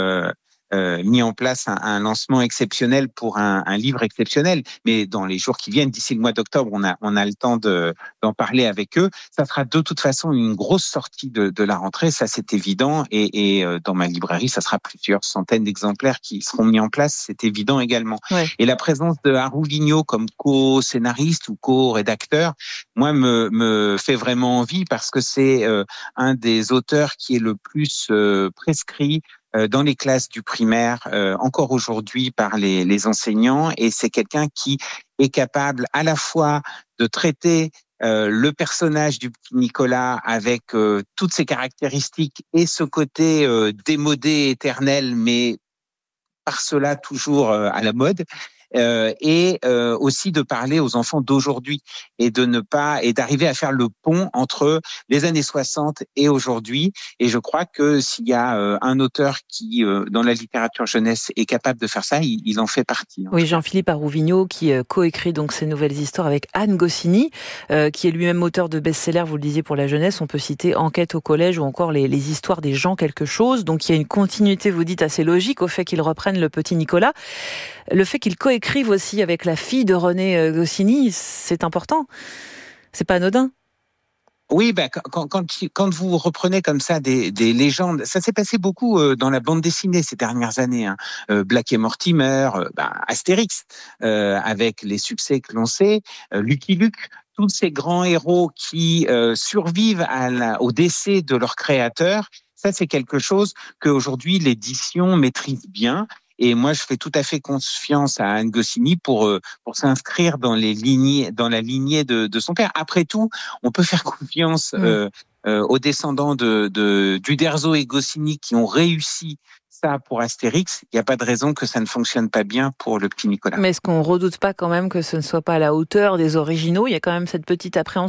mis en place un lancement exceptionnel pour un livre exceptionnel. Mais dans les jours qui viennent, d'ici le mois d'octobre, on a le temps d'en parler avec eux. Ça sera de toute façon une grosse sortie de la rentrée, ça c'est évident. Et dans ma librairie, ça sera plusieurs centaines d'exemplaires qui seront mis en place, c'est évident également. Ouais. Et la présence de Harou Vigneault comme co-scénariste ou co-rédacteur, moi, me fait vraiment envie parce que c'est un des auteurs qui est le plus prescrit dans les classes du primaire, encore aujourd'hui par les enseignants, et c'est quelqu'un qui est capable à la fois de traiter le personnage du petit Nicolas avec toutes ses caractéristiques et ce côté démodé, éternel, mais par cela toujours à la mode. Et aussi de parler aux enfants d'aujourd'hui et d'arriver à faire le pont entre les années 60 et aujourd'hui. Et je crois que s'il y a un auteur qui dans la littérature jeunesse est capable de faire ça, il en fait partie. Oui, Jean-Philippe Harou Vigneault qui coécrit donc ces nouvelles histoires avec Anne Goscinny, qui est lui-même auteur de best-sellers, vous le disiez, pour la jeunesse. On peut citer Enquête au collège ou encore les histoires des gens quelque chose. Donc il y a une continuité, vous dites, assez logique au fait qu'ils reprennent le petit Nicolas. Le fait qu'ils coécrivent aussi avec la fille de René Goscinny, c'est important. C'est pas anodin. Oui, quand vous reprenez comme ça des légendes, ça s'est passé beaucoup dans la bande dessinée ces dernières années. Black et Mortimer, Astérix, avec les succès que l'on sait, Lucky Luke, tous ces grands héros qui survivent au décès de leur créateur. Ça, c'est quelque chose qu'aujourd'hui l'édition maîtrise bien. Et moi, je fais tout à fait confiance à Anne Goscinny pour s'inscrire dans la lignée de son père. Après tout, on peut faire confiance aux descendants d'Uderzo et Goscinny qui ont réussi ça pour Astérix. Il n'y a pas de raison que ça ne fonctionne pas bien pour le petit Nicolas. Mais est-ce qu'on redoute pas quand même que ce ne soit pas à la hauteur des originaux ? Il y a quand même cette petite appréhension ?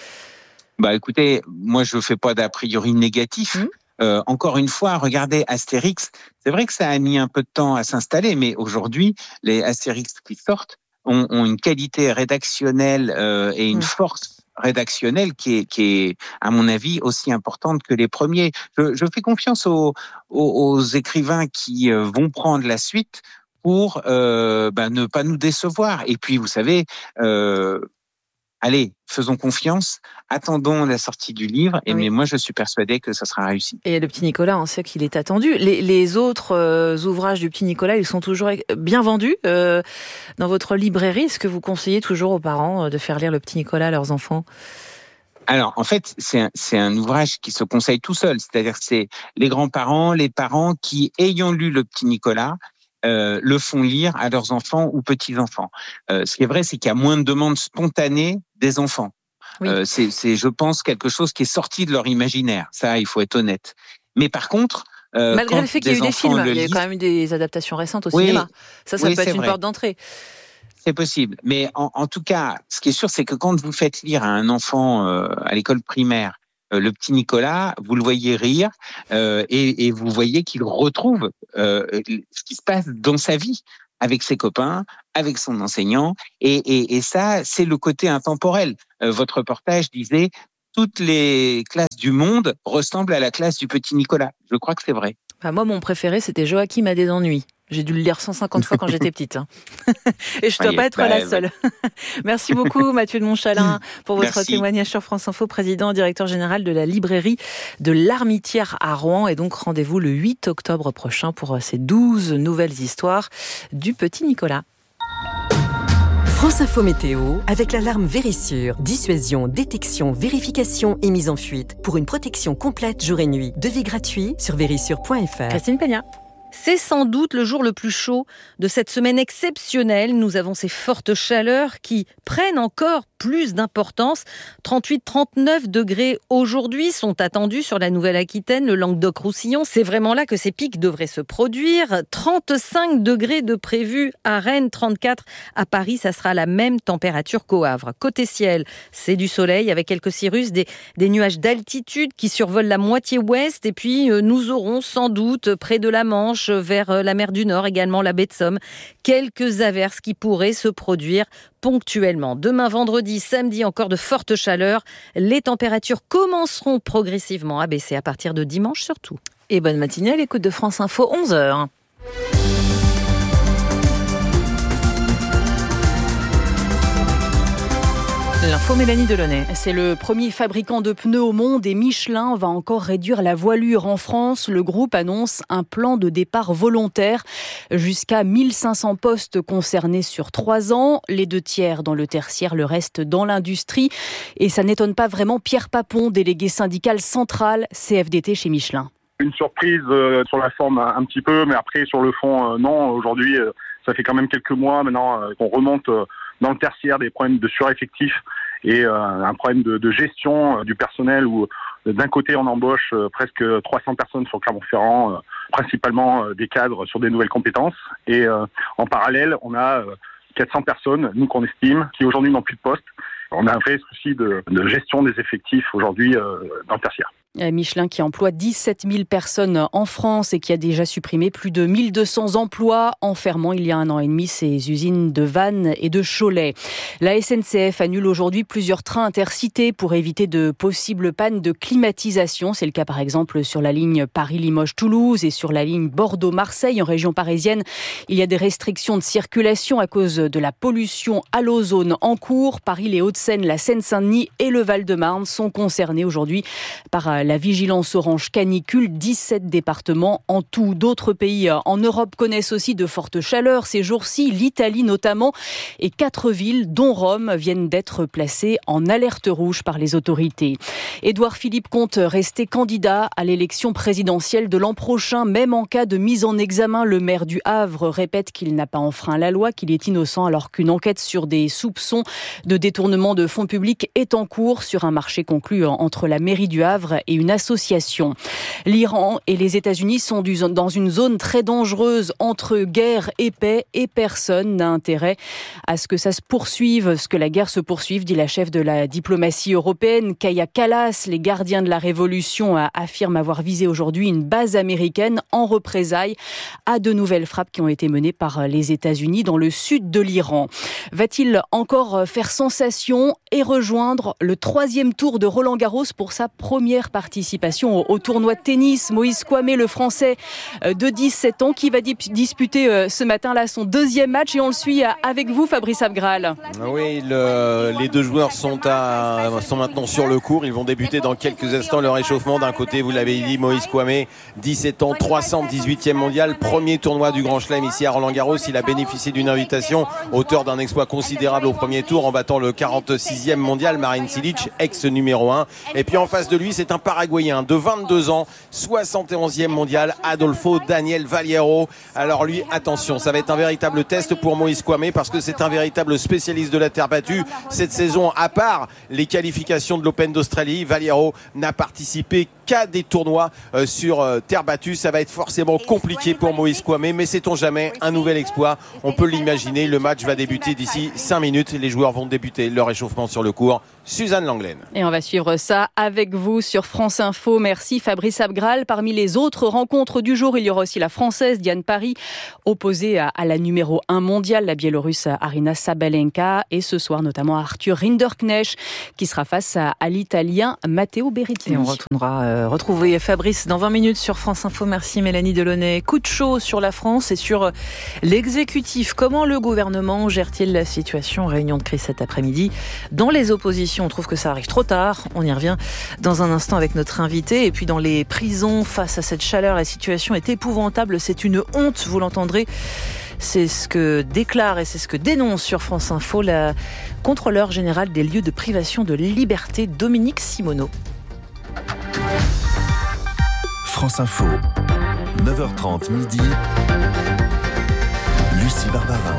Écoutez, moi, je fais pas d'a priori négatif. Encore une fois, regardez Astérix. C'est vrai que ça a mis un peu de temps à s'installer, mais aujourd'hui, les Astérix qui sortent ont une qualité rédactionnelle et une force rédactionnelle qui est, à mon avis, aussi importante que les premiers. Je fais confiance aux écrivains qui vont prendre la suite pour ne pas nous décevoir. Et puis, vous savez, allez, faisons confiance, attendons la sortie du livre, mais moi je suis persuadée que ça sera réussi. Et le petit Nicolas, on sait qu'il est attendu. Les autres ouvrages du petit Nicolas, ils sont toujours bien vendus dans votre librairie. Est-ce que vous conseillez toujours aux parents de faire lire le petit Nicolas à leurs enfants ? Alors, en fait, c'est un ouvrage qui se conseille tout seul. C'est-à-dire que c'est les grands-parents, les parents qui, ayant lu le petit Nicolas, le font lire à leurs enfants ou petits-enfants. Ce qui est vrai, c'est qu'il y a moins de demandes spontanées des enfants. Oui. C'est, je pense, quelque chose qui est sorti de leur imaginaire. Ça, il faut être honnête. Mais par contre, malgré le fait qu'il y a eu des films, il y a quand même eu des adaptations récentes au cinéma. Ça peut être une porte d'entrée. C'est possible. Mais en tout cas, ce qui est sûr, c'est que quand vous faites lire à un enfant à l'école primaire le petit Nicolas, vous le voyez rire et vous voyez qu'il retrouve ce qui se passe dans sa vie avec ses copains, avec son enseignant. Et ça, c'est le côté intemporel. Votre reportage disait « Toutes les classes du monde ressemblent à la classe du petit Nicolas ». Je crois que c'est vrai. Moi, mon préféré, c'était Joachim a des ennuis. J'ai dû le lire 150 fois quand j'étais petite. Et je ne dois pas être la seule. Merci beaucoup Mathieu de Montchalin pour votre témoignage sur France Info, président, directeur général de la librairie de l'Armitière à Rouen. Et donc rendez-vous le 8 octobre prochain pour ces 12 nouvelles histoires du petit Nicolas. France Info Météo avec l'alarme Vérissure. Dissuasion, détection, vérification et mise en fuite. Pour une protection complète jour et nuit. Devis gratuit sur vérissure.fr. Christine Peña. C'est sans doute le jour le plus chaud de cette semaine exceptionnelle. Nous avons ces fortes chaleurs qui prennent encore plus d'importance. 38-39 degrés aujourd'hui sont attendus sur la Nouvelle-Aquitaine, le Languedoc-Roussillon. C'est vraiment là que ces pics devraient se produire. 35 degrés de prévus à Rennes, 34 à Paris. Ça sera la même température qu'au Havre. Côté ciel, c'est du soleil avec quelques cirrus, des nuages d'altitude qui survolent la moitié ouest. Et puis, nous aurons sans doute près de la Manche, vers la mer du Nord, également la baie de Somme, quelques averses qui pourraient se produire ponctuellement. Demain, vendredi, samedi, encore de fortes chaleurs. Les températures commenceront progressivement à baisser à partir de dimanche surtout. Et bonne matinée à l'écoute de France Info, 11h. L'info Mélanie Delaunay. C'est le premier fabricant de pneus au monde et Michelin va encore réduire la voilure en France. Le groupe annonce un plan de départ volontaire jusqu'à 1500 postes concernés sur 3 ans. Les 2/3 dans le tertiaire, le reste dans l'industrie. Et ça n'étonne pas vraiment Pierre Papon, délégué syndical central CFDT chez Michelin. Une surprise sur la forme un petit peu, mais après sur le fond, non. Aujourd'hui, ça fait quand même quelques mois maintenant qu'on remonte dans le tertiaire des problèmes de sureffectif et un problème de gestion du personnel où d'un côté on embauche presque 300 personnes sur Clermont-Ferrand, principalement des cadres sur des nouvelles compétences et en parallèle on a 400 personnes, nous qu'on estime, qui aujourd'hui n'ont plus de poste. On a un vrai souci de gestion des effectifs aujourd'hui dans le tertiaire. Michelin qui emploie 17 000 personnes en France et qui a déjà supprimé plus de 1200 emplois en fermant il y a 1 an et demi ses usines de Vannes et de Cholet. La SNCF annule aujourd'hui plusieurs trains intercités pour éviter de possibles pannes de climatisation. C'est le cas par exemple sur la ligne Paris-Limoges-Toulouse et sur la ligne Bordeaux-Marseille en région parisienne. Il y a des restrictions de circulation à cause de la pollution à l'ozone en cours. Paris, les Hauts-de-Seine, la Seine-Saint-Denis et le Val-de-Marne sont concernés aujourd'hui par la vigilance orange canicule. 17 départements en tout. D'autres pays en Europe connaissent aussi de fortes chaleurs ces jours-ci, l'Italie notamment, et 4 villes, dont Rome, viennent d'être placées en alerte rouge par les autorités. Édouard Philippe compte rester candidat à l'élection présidentielle de l'an prochain, même en cas de mise en examen. Le maire du Havre répète qu'il n'a pas enfreint la loi, qu'il est innocent, alors qu'une enquête sur des soupçons de détournement de fonds publics est en cours sur un marché conclu entre la mairie du Havre et une association. L'Iran et les États-Unis sont dans une zone très dangereuse entre guerre et paix et personne n'a intérêt à ce que ça se poursuive, que la guerre se poursuive, dit la chef de la diplomatie européenne, Kaja Kallas. Les gardiens de la révolution affirment avoir visé aujourd'hui une base américaine en représailles à de nouvelles frappes qui ont été menées par les États-Unis dans le sud de l'Iran. Va-t-il encore faire sensation et rejoindre le 3e tour de Roland-Garros pour sa première participation au tournoi de tennis. Moïse Kouamé, le Français de 17 ans, qui va disputer ce matin-là son deuxième match. Et on le suit avec vous, Fabrice Abgral. Oui, les deux joueurs sont maintenant sur le court. Ils vont débuter dans quelques instants leur échauffement. D'un côté, vous l'avez dit, Moïse Kouamé, 17 ans, 318e mondial, premier tournoi du Grand Chelem ici à Roland-Garros. Il a bénéficié d'une invitation, auteur d'un exploit considérable au premier tour en battant le 46e mondial, Marin Cilic, ex-numéro 1. Et puis en face de lui, c'est un Paraguayen de 22 ans, 71e mondial, Adolfo Daniel Valiero. Alors lui, attention, ça va être un véritable test pour Moïse Kouamé parce que c'est un véritable spécialiste de la terre battue. Cette saison, à part les qualifications de l'Open d'Australie, Valiero n'a participé qu'à des tournois sur terre battue. Ça va être forcément compliqué pour Moïse Kouamé, mais sait-on jamais, un nouvel exploit. On peut l'imaginer, le match va débuter d'ici 5 minutes. Les joueurs vont débuter leur échauffement sur le court. Suzanne Langlaine. Et on va suivre ça avec vous sur France Info. Merci Fabrice Abgral. Parmi les autres rencontres du jour, il y aura aussi la Française Diane Parry, opposée à la numéro 1 mondiale, la Biélorusse Aryna Sabalenka. Et ce soir, notamment Arthur Rinderknecht, qui sera face à l'Italien Matteo Berrettini. Et on retournera retrouver Fabrice dans 20 minutes sur France Info. Merci Mélanie Delaunay. Coup de chaud sur la France et sur l'exécutif. Comment le gouvernement gère-t-il la situation? Réunion de crise cet après-midi. Dans les oppositions, on trouve que ça arrive trop tard. On y revient dans un instant avec notre invité. Et puis dans les prisons, face à cette chaleur, la situation est épouvantable. C'est une honte, vous l'entendrez. C'est ce que déclare et c'est ce que dénonce sur France Info la contrôleure générale des lieux de privation de liberté, Dominique Simoneau. France Info, 9h30 midi, Lucie Barbarin.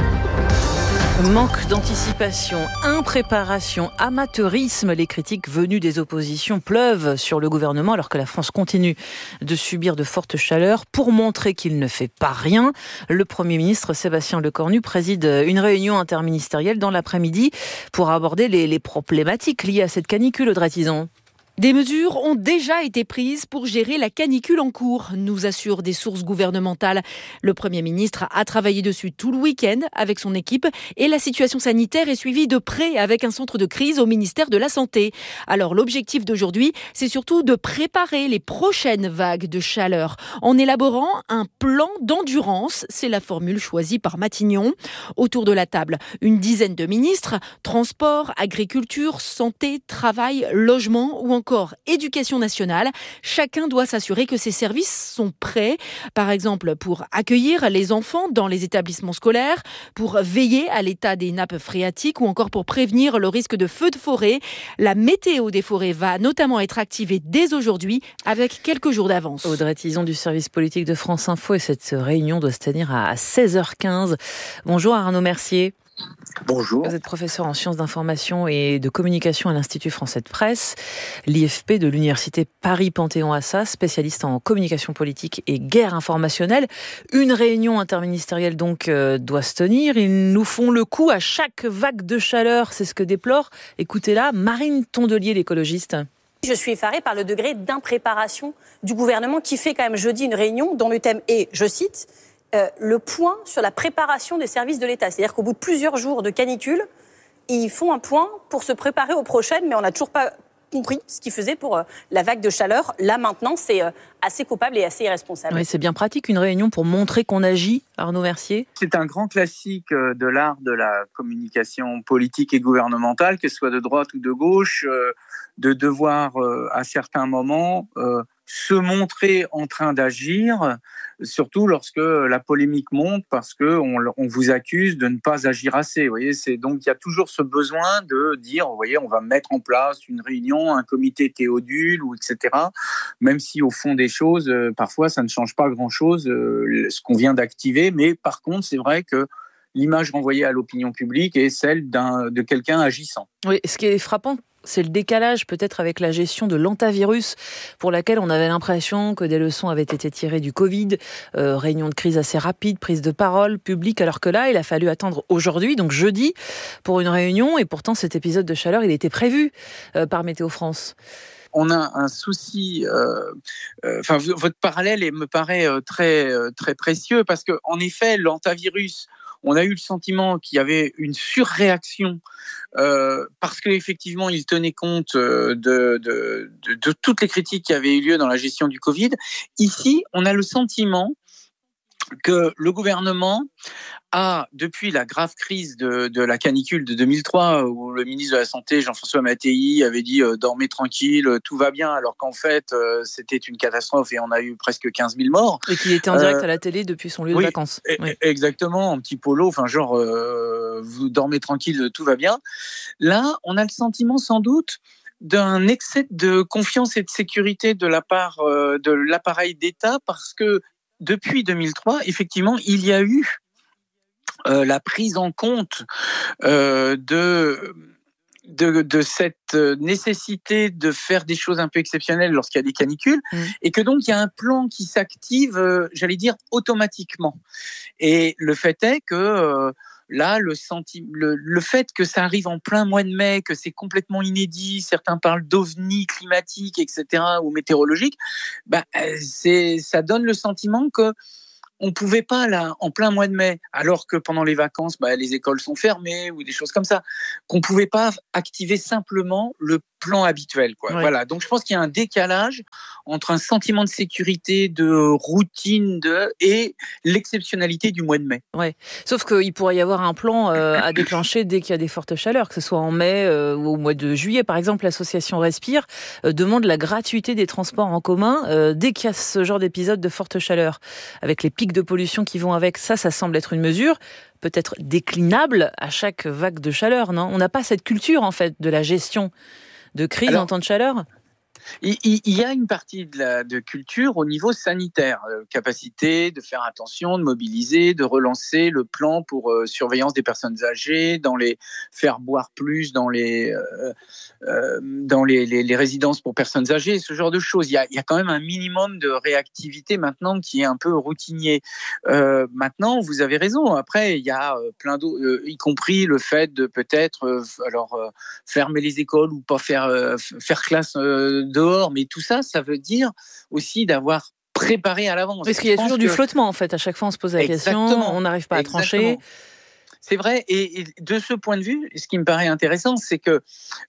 Manque d'anticipation, impréparation, amateurisme, les critiques venues des oppositions pleuvent sur le gouvernement alors que la France continue de subir de fortes chaleurs. Pour montrer qu'il ne fait pas rien, le Premier ministre Sébastien Lecornu préside une réunion interministérielle dans l'après-midi pour aborder les problématiques liées à cette canicule, Audrey Tison. Des mesures ont déjà été prises pour gérer la canicule en cours, nous assurent des sources gouvernementales. Le Premier ministre a travaillé dessus tout le week-end avec son équipe et la situation sanitaire est suivie de près avec un centre de crise au ministère de la Santé. Alors l'objectif d'aujourd'hui, c'est surtout de préparer les prochaines vagues de chaleur en élaborant un plan d'endurance. C'est la formule choisie par Matignon. Autour de la table, une dizaine de ministres, transport, agriculture, santé, travail, logement ou encore éducation nationale. Chacun doit s'assurer que ses services sont prêts, par exemple pour accueillir les enfants dans les établissements scolaires, pour veiller à l'état des nappes phréatiques ou encore pour prévenir le risque de feux de forêt. La météo des forêts va notamment être activée dès aujourd'hui avec quelques jours d'avance. Audrey Tison du service politique de France Info et cette réunion doit se tenir à 16h15. Bonjour Arnaud Mercier. Bonjour. Vous êtes professeur en sciences d'information et de communication à l'Institut français de presse, l'IFP de l'Université Paris-Panthéon-Assas, spécialiste en communication politique et guerre informationnelle. Une réunion interministérielle donc doit se tenir. Ils nous font le coup à chaque vague de chaleur, c'est ce que déplore. Écoutez-là, Marine Tondelier, l'écologiste. Je suis effarée par le degré d'impréparation du gouvernement qui fait quand même jeudi une réunion dont le thème est, je cite, le point sur la préparation des services de l'État. C'est-à-dire qu'au bout de plusieurs jours de canicule, ils font un point pour se préparer aux prochaines, mais on n'a toujours pas compris ce qu'ils faisaient pour la vague de chaleur. Là, maintenant, c'est assez coupable et assez irresponsable. Oui, c'est bien pratique, une réunion pour montrer qu'on agit, Arnaud Mercier. C'est un grand classique de l'art de la communication politique et gouvernementale, que ce soit de droite ou de gauche, de devoir, à certains moments, se montrer en train d'agir, surtout lorsque la polémique monte parce qu'on vous accuse de ne pas agir assez. Vous voyez, donc il y a toujours ce besoin de dire, vous voyez, on va mettre en place une réunion, un comité Théodule, ou etc. Même si au fond des choses, parfois ça ne change pas grand-chose, ce qu'on vient d'activer. Mais par contre, c'est vrai que l'image renvoyée à l'opinion publique est celle de quelqu'un agissant. Oui, ce qui est frappant, c'est le décalage peut-être avec la gestion de l'antavirus pour laquelle on avait l'impression que des leçons avaient été tirées du Covid, réunion de crise assez rapide, prise de parole publique, alors que là, il a fallu attendre aujourd'hui, donc jeudi, pour une réunion, et pourtant cet épisode de chaleur, il était prévu par Météo France. On a un souci, votre parallèle me paraît très, très précieux, parce qu'en effet, l'antavirus, on a eu le sentiment qu'il y avait une surréaction parce qu'effectivement, il tenait compte de toutes les critiques qui avaient eu lieu dans la gestion du Covid. Ici, on a le sentiment que le gouvernement a, depuis la grave crise de la canicule de 2003, où le ministre de la Santé, Jean-François Mattei, avait dit « dormez tranquille, tout va bien », alors qu'en fait, c'était une catastrophe et on a eu presque 15 000 morts. Et qu'il était en direct à la télé depuis son lieu de vacances. Oui. Exactement, en petit polo, enfin genre, vous dormez tranquille, tout va bien. Là, on a le sentiment sans doute d'un excès de confiance et de sécurité de la part de l'appareil d'État, parce que depuis 2003, effectivement, il y a eu la prise en compte de cette nécessité de faire des choses un peu exceptionnelles lorsqu'il y a des canicules, et que donc il y a un plan qui s'active, j'allais dire, automatiquement. Et le fait est que là, le fait que ça arrive en plein mois de mai, que c'est complètement inédit, certains parlent d'ovnis climatiques, etc., ou météorologiques, ça donne le sentiment que on pouvait pas, là, en plein mois de mai, alors que pendant les vacances, les écoles sont fermées ou des choses comme ça, qu'on pouvait pas activer simplement le plan habituel, quoi. Oui. Voilà. Donc, je pense qu'il y a un décalage entre un sentiment de sécurité, de routine, et l'exceptionnalité du mois de mai. Ouais. Sauf qu'il pourrait y avoir un plan à déclencher dès qu'il y a des fortes chaleurs, que ce soit en mai ou au mois de juillet. Par exemple, l'association Respire demande la gratuité des transports en commun dès qu'il y a ce genre d'épisode de forte chaleur, avec les pics de pollution qui vont avec. Ça semble être une mesure peut-être déclinable à chaque vague de chaleur, non ? On n'a pas cette culture, en fait, de la gestion de crise en temps de chaleur ? Il y a une partie de culture au niveau sanitaire, capacité de faire attention, de mobiliser, de relancer le plan pour surveillance des personnes âgées, faire boire plus dans les résidences pour personnes âgées, ce genre de choses. Il y a quand même un minimum de réactivité maintenant qui est un peu routinier. Maintenant, vous avez raison. Après, il y a plein d'autres, y compris le fait de peut-être fermer les écoles ou pas faire classe dehors, mais tout ça, ça veut dire aussi d'avoir préparé à l'avance. Parce qu'il y a toujours du flottement, en fait. À chaque fois, on se pose la question, on n'arrive pas à trancher. C'est vrai, et de ce point de vue, ce qui me paraît intéressant, c'est que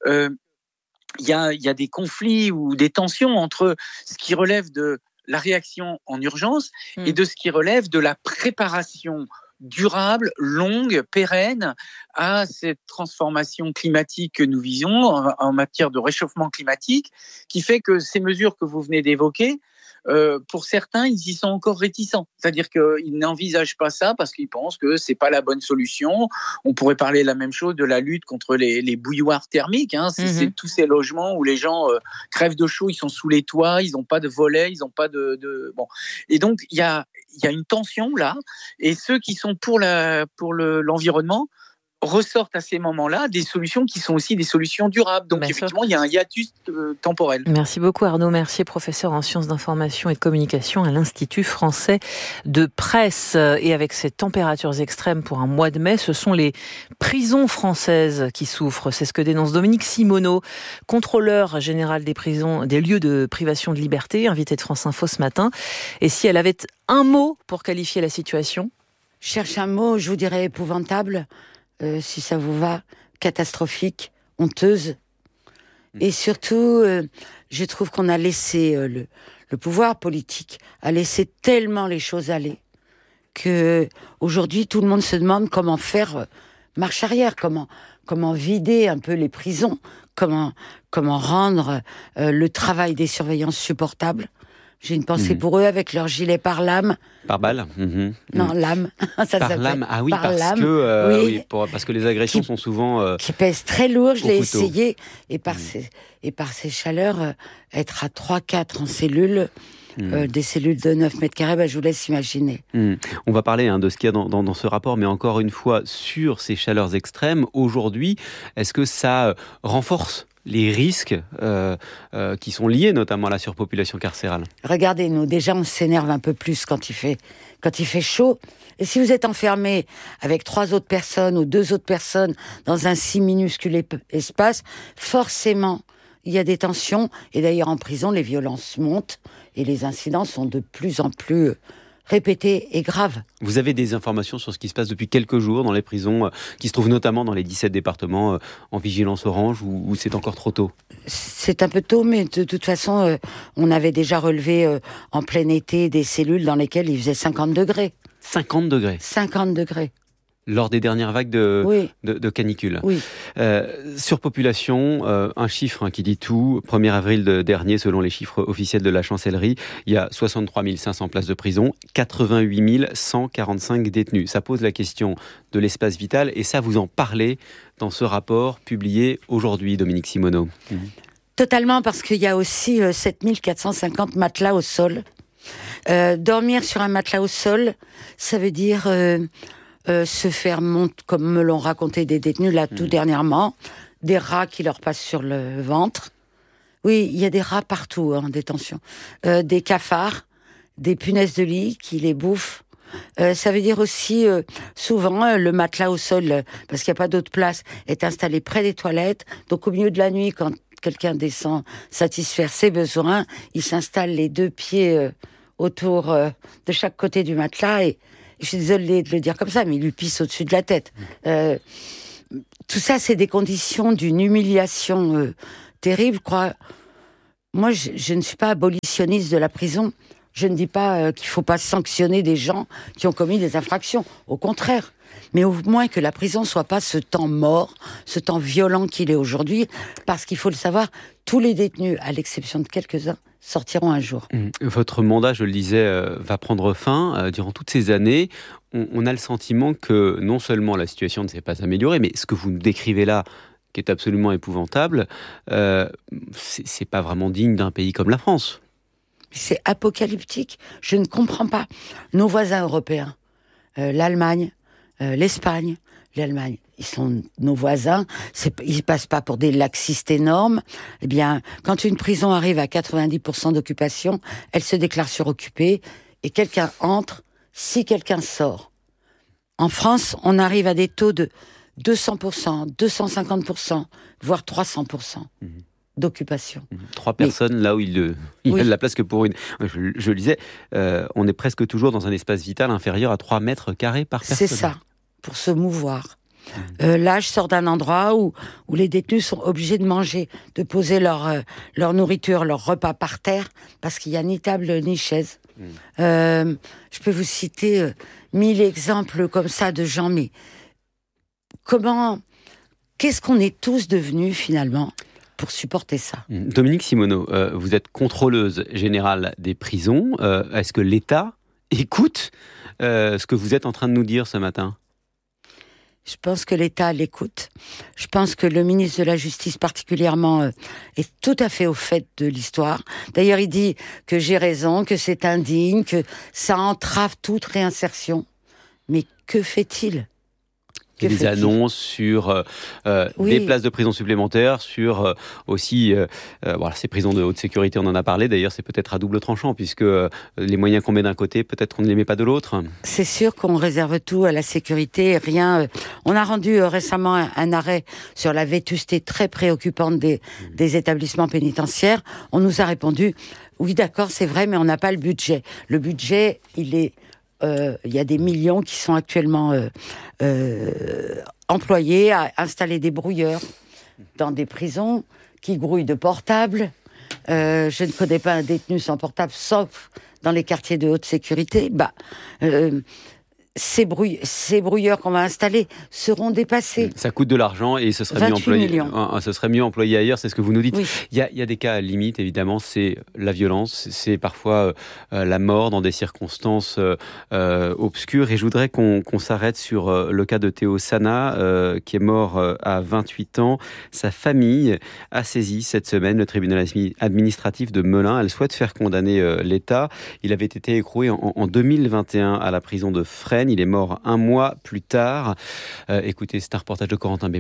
il y a des conflits ou des tensions entre ce qui relève de la réaction en urgence et de ce qui relève de la préparation durable, longue, pérenne à cette transformation climatique que nous visons en matière de réchauffement climatique, qui fait que ces mesures que vous venez d'évoquer, pour certains, ils y sont encore réticents. C'est-à-dire qu'ils n'envisagent pas ça parce qu'ils pensent que c'est pas la bonne solution. On pourrait parler la même chose de la lutte contre les bouilloires thermiques. C'est tous ces logements où les gens crèvent de chaud, ils sont sous les toits, ils n'ont pas de volets, ils n'ont pas de... Bon. Et donc, il y a une tension là. Et ceux qui sont pour l'environnement ressortent à ces moments-là des solutions qui sont aussi des solutions durables. Donc effectivement, il y a un hiatus temporel. Merci beaucoup Arnaud Mercier, professeur en sciences d'information et de communication à l'Institut français de presse. Et avec ces températures extrêmes pour un mois de mai, ce sont les prisons françaises qui souffrent. C'est ce que dénonce Dominique Simoneau, contrôleur général des prisons, des lieux de privation de liberté, invité de France Info ce matin. Et si elle avait un mot pour qualifier la situation ? Je cherche un mot, je vous dirais épouvantable. Si ça vous va, catastrophique, honteuse. Et surtout, je trouve qu'on a laissé, le pouvoir politique a laissé tellement les choses aller que aujourd'hui tout le monde se demande comment faire marche arrière, comment vider un peu les prisons, comment rendre le travail des surveillants supportable. J'ai une pensée pour eux avec leur gilet par lame. Par balle. Non, lame. Ça par s'appelle. lame. Ah oui, par parce lame. Que parce que les agressions sont souvent qui pèsent très lourd. Je l'ai couteau. essayé et par ces chaleurs, être à 3-4 en cellule. Des cellules de 9 mètres carrés, je vous laisse imaginer. On va parler de ce qu'il y a dans ce rapport, mais encore une fois, sur ces chaleurs extrêmes, aujourd'hui, est-ce que ça renforce les risques qui sont liés notamment à la surpopulation carcérale? Regardez-nous, déjà on s'énerve un peu plus quand il fait chaud. Et si vous êtes enfermé avec 3 autres personnes ou 2 autres personnes dans un si minuscule espace, forcément il y a des tensions. Et d'ailleurs en prison, les violences montent et les incidents sont de plus en plus répétée et grave. Vous avez des informations sur ce qui se passe depuis quelques jours dans les prisons, qui se trouvent notamment dans les 17 départements en vigilance orange, ou c'est encore trop tôt ? C'est un peu tôt, mais de toute façon, on avait déjà relevé en plein été des cellules dans lesquelles il faisait 50 degrés. 50 degrés ? 50 degrés. Lors des dernières vagues de canicule. Oui. Surpopulation, un chiffre qui dit tout. 1er avril dernier, selon les chiffres officiels de la chancellerie, il y a 63 500 places de prison, 88 145 détenus. Ça pose la question de l'espace vital, et ça, vous en parlez dans ce rapport publié aujourd'hui, Dominique Simoneau. Totalement, parce qu'il y a aussi 7 450 matelas au sol. Dormir sur un matelas au sol, ça veut dire... se faire monter, comme me l'ont raconté des détenus là tout dernièrement, des rats qui leur passent sur le ventre. Oui, il y a des rats partout en détention. Des cafards, des punaises de lit qui les bouffent. Ça veut dire aussi, souvent, le matelas au sol, parce qu'il n'y a pas d'autre place, est installé près des toilettes. Donc au milieu de la nuit, quand quelqu'un descend satisfaire ses besoins, il s'installe les 2 pieds autour de chaque côté du matelas, et je suis désolée de le dire comme ça, mais il lui pisse au-dessus de la tête. Tout ça, c'est des conditions d'une humiliation terrible, je crois. Moi, je ne suis pas abolitionniste de la prison. Je ne dis pas qu'il ne faut pas sanctionner des gens qui ont commis des infractions. Au contraire. Mais au moins que la prison soit pas ce temps mort, ce temps violent qu'il est aujourd'hui. Parce qu'il faut le savoir, tous les détenus, à l'exception de quelques-uns, sortiront un jour. Votre mandat, je le disais, va prendre fin. Durant toutes ces années, on a le sentiment que non seulement la situation ne s'est pas améliorée, mais ce que vous nous décrivez là, qui est absolument épouvantable, c'est pas vraiment digne d'un pays comme la France. C'est apocalyptique. Je ne comprends pas. Nos voisins européens, l'Allemagne, l'Espagne, l'Allemagne, ils sont nos voisins, ils passent pas pour des laxistes énormes. Eh bien, quand une prison arrive à 90% d'occupation, elle se déclare suroccupée et quelqu'un entre si quelqu'un sort. En France, on arrive à des taux de 200%, 250%, voire 300% d'occupation. 3 personnes là où il y a de la place que pour une. Je le disais, on est presque toujours dans un espace vital inférieur à 3 mètres carrés par personne. C'est ça, pour se mouvoir. Là, je sors d'un endroit où les détenus sont obligés de manger, de poser leur nourriture, leur repas par terre, parce qu'il n'y a ni table ni chaise. Je peux vous citer 1000 exemples comme ça de gens, mais qu'est-ce qu'on est tous devenus finalement pour supporter ça? Dominique Simoneau, vous êtes contrôleuse générale des prisons. Est-ce que l'État écoute ce que vous êtes en train de nous dire ce matin? Je pense que l'État l'écoute. Je pense que le ministre de la Justice particulièrement est tout à fait au fait de l'histoire. D'ailleurs, il dit que j'ai raison, que c'est indigne, que ça entrave toute réinsertion. Mais que fait-il ? Il y a des annonces sur des places de prison supplémentaires, sur aussi ces prisons de haute sécurité, on en a parlé. D'ailleurs, c'est peut-être à double tranchant, puisque les moyens qu'on met d'un côté, peut-être qu'on ne les met pas de l'autre. C'est sûr qu'on réserve tout à la sécurité, rien. On a rendu récemment un arrêt sur la vétusté très préoccupante des établissements pénitentiaires. On nous a répondu, oui d'accord, c'est vrai, mais on n'a pas le budget. Le budget, il y a des millions qui sont actuellement employés à installer des brouilleurs dans des prisons qui grouillent de portables. Je ne connais pas un détenu sans portable, sauf dans les quartiers de haute sécurité. Ces brouilleurs qu'on va installer seront dépassés. Ça coûte de l'argent et ce serait mieux employé ailleurs, c'est ce que vous nous dites. Oui. Il y a des cas limites, évidemment, c'est la violence, c'est parfois la mort dans des circonstances obscures. Et je voudrais qu'on s'arrête sur le cas de Théo Sana, qui est mort à 28 ans. Sa famille a saisi cette semaine le tribunal administratif de Melun. Elle souhaite faire condamner l'État. Il avait été écroué en 2021 à la prison de Fresnes. Il est mort un mois plus tard. Écoutez, c'est un reportage de Corentin Bémol.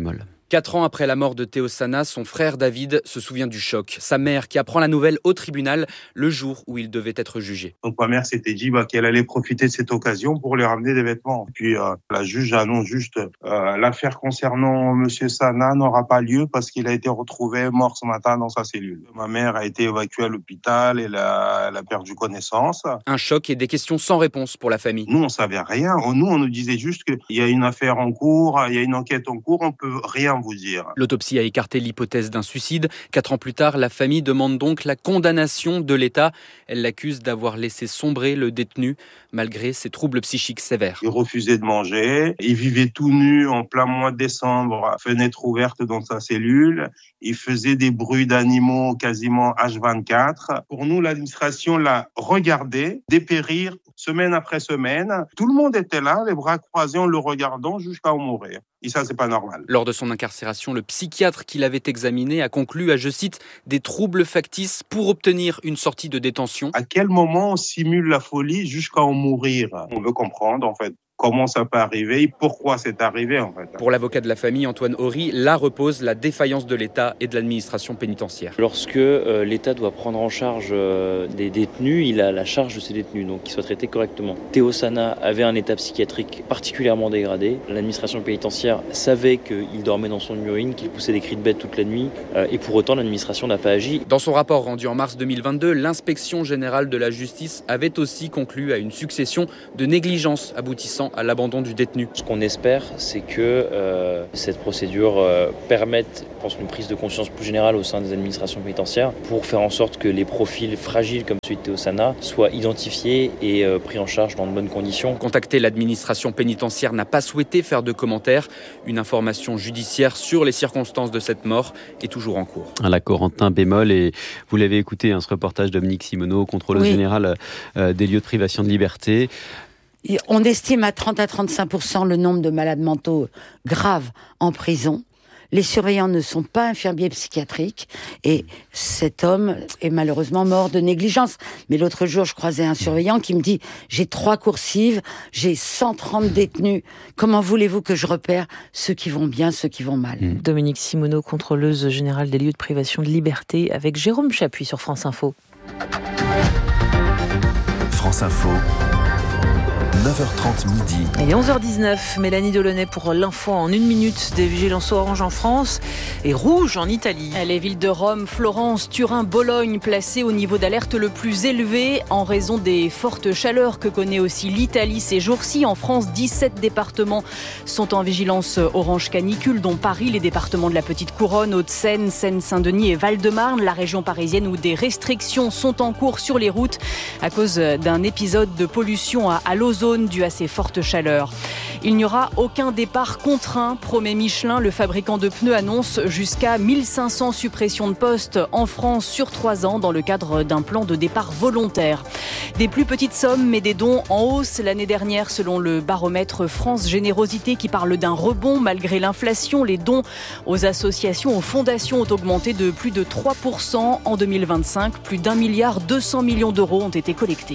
4 ans après la mort de Théo Sana, son frère David se souvient du choc. Sa mère qui apprend la nouvelle au tribunal le jour où il devait être jugé. Donc ma mère s'était dit qu'elle allait profiter de cette occasion pour lui ramener des vêtements. Puis la juge annonce juste l'affaire concernant Monsieur Sana n'aura pas lieu parce qu'il a été retrouvé mort ce matin dans sa cellule. Ma mère a été évacuée à l'hôpital et elle a perdu connaissance. Un choc et des questions sans réponse pour la famille. Nous on savait rien. Nous on nous disait juste qu'il y a une affaire en cours, il y a une enquête en cours, on peut rien vous dire. L'autopsie a écarté l'hypothèse d'un suicide. 4 ans plus tard, la famille demande donc la condamnation de l'État. Elle l'accuse d'avoir laissé sombrer le détenu malgré ses troubles psychiques sévères. Il refusait de manger, il vivait tout nu en plein mois de décembre, fenêtre ouverte dans sa cellule, il faisait des bruits d'animaux quasiment H24. Pour nous, l'administration l'a regardé dépérir semaine après semaine. Tout le monde était là, les bras croisés en le regardant jusqu'à en mourir. Et ça, c'est pas normal. Lors de son incarcération, le psychiatre qui l'avait examiné a conclu à, je cite, des troubles factices pour obtenir une sortie de détention. À quel moment on simule la folie jusqu'à en mourir? On veut comprendre, en fait, comment ça peut arriver et pourquoi c'est arrivé, en fait. Pour l'avocat de la famille, Antoine Horry, là repose la défaillance de l'État et de l'administration pénitentiaire. Lorsque l'État doit prendre en charge des détenus, il a la charge de ces détenus, donc qu'ils soient traités correctement. Théo Sana avait un état psychiatrique particulièrement dégradé. L'administration pénitentiaire savait qu'il dormait dans son urine, qu'il poussait des cris de bête toute la nuit, et pour autant l'administration n'a pas agi. Dans son rapport rendu en mars 2022, l'inspection générale de la justice avait aussi conclu à une succession de négligences aboutissant à l'abandon du détenu. Ce qu'on espère, c'est que cette procédure permette, je pense, une prise de conscience plus générale au sein des administrations pénitentiaires pour faire en sorte que les profils fragiles comme celui de Théo Sana soient identifiés et pris en charge dans de bonnes conditions. Contacté, l'administration pénitentiaire n'a pas souhaité faire de commentaires. Une information judiciaire sur les circonstances de cette mort est toujours en cours. La Corentin bémol, et vous l'avez écouté, ce reportage de Dominique Simoneau, contrôleuse générale des lieux de privation de liberté. On estime à 30 à 35% le nombre de malades mentaux graves en prison. Les surveillants ne sont pas infirmiers psychiatriques et cet homme est malheureusement mort de négligence. Mais l'autre jour, je croisais un surveillant qui me dit « J'ai 3 coursives, j'ai 130 détenus. Comment voulez-vous que je repère ceux qui vont bien, ceux qui vont mal ?» Dominique Simoneau, contrôleuse générale des lieux de privation de liberté, avec Jérôme Chapuis sur France Info. France Info. 9h30 midi. Il est 11h19, Mélanie Delaunay pour l'info en 1 minute. Des vigilances orange en France et rouge en Italie. Les villes de Rome, Florence, Turin, Bologne placées au niveau d'alerte le plus élevé en raison des fortes chaleurs que connaît aussi l'Italie ces jours-ci. En France, 17 départements sont en vigilance orange canicule, dont Paris, les départements de la Petite Couronne, Hauts-de-Seine, Seine-Saint-Denis et Val-de-Marne. La région parisienne où des restrictions sont en cours sur les routes à cause d'un épisode de pollution à l'ozone dû à ces fortes chaleurs. Il n'y aura aucun départ contraint, promet Michelin. Le fabricant de pneus annonce jusqu'à 1500 suppressions de postes en France sur 3 ans dans le cadre d'un plan de départ volontaire. Des plus petites sommes mais des dons en hausse l'année dernière selon le baromètre France Générosité qui parle d'un rebond malgré l'inflation. Les dons aux associations, aux fondations ont augmenté de plus de 3% en 2025. Plus d'1,2 milliard d'euros ont été collectés.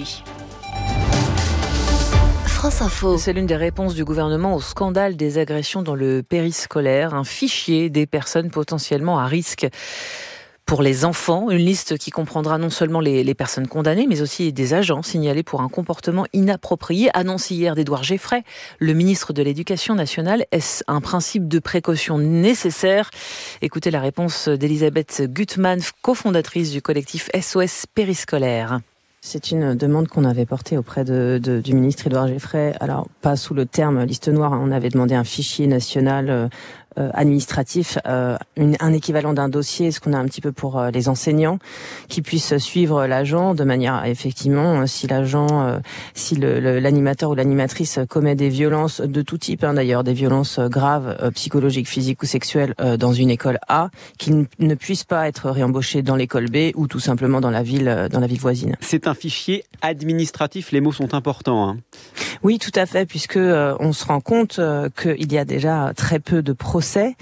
France Info. C'est l'une des réponses du gouvernement au scandale des agressions dans le périscolaire. Un fichier des personnes potentiellement à risque pour les enfants. Une liste qui comprendra non seulement les personnes condamnées, mais aussi des agents signalés pour un comportement inapproprié. Annoncé hier d'Édouard Geffray, le ministre de l'Éducation nationale. Est-ce un principe de précaution nécessaire? Écoutez la réponse d'Elisabeth Gutmann, cofondatrice du collectif SOS Périscolaire. C'est une demande qu'on avait portée auprès du ministre Édouard Geffray. Alors, pas sous le terme liste noire, on avait demandé un fichier national administratif, un équivalent d'un dossier, ce qu'on a un petit peu pour les enseignants, qui puissent suivre l'agent de manière, effectivement, si l'agent, si l'animateur ou l'animatrice commet des violences de tout type, d'ailleurs, des violences graves, psychologiques, physiques ou sexuelles dans une école A, qu'il ne puisse pas être réembauché dans l'école B ou tout simplement dans la ville voisine. C'est un fichier administratif, les mots sont importants. Oui, tout à fait, puisque on se rend compte qu'il y a déjà très peu de procès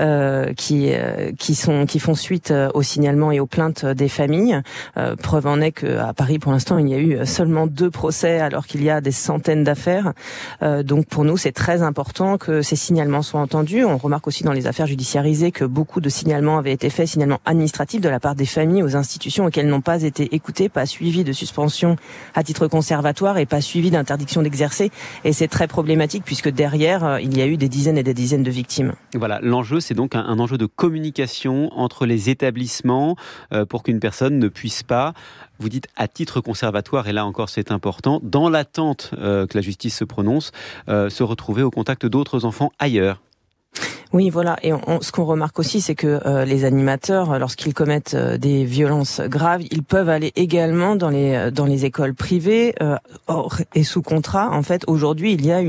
qui font suite au signalement et aux plaintes des familles. Preuve en est qu'à Paris, pour l'instant, il y a eu seulement 2 procès alors qu'il y a des centaines d'affaires. Donc pour nous, c'est très important que ces signalements soient entendus. On remarque aussi dans les affaires judiciarisées que beaucoup de signalements avaient été faits, signalements administratifs de la part des familles aux institutions auxquelles n'ont pas été écoutées, pas suivis de suspension à titre conservatoire et pas suivi d'interdiction d'exercer. Et c'est très problématique puisque derrière, il y a eu des dizaines et des dizaines de victimes. Voilà, l'enjeu, c'est donc un enjeu de communication entre les établissements pour qu'une personne ne puisse pas, vous dites à titre conservatoire, et là encore c'est important, dans l'attente que la justice se prononce, se retrouver au contact d'autres enfants ailleurs. Oui, voilà. Et ce qu'on remarque aussi, c'est que les animateurs, lorsqu'ils commettent des violences graves, ils peuvent aller également dans les écoles privées, hors et sous contrat. En fait, aujourd'hui, il y a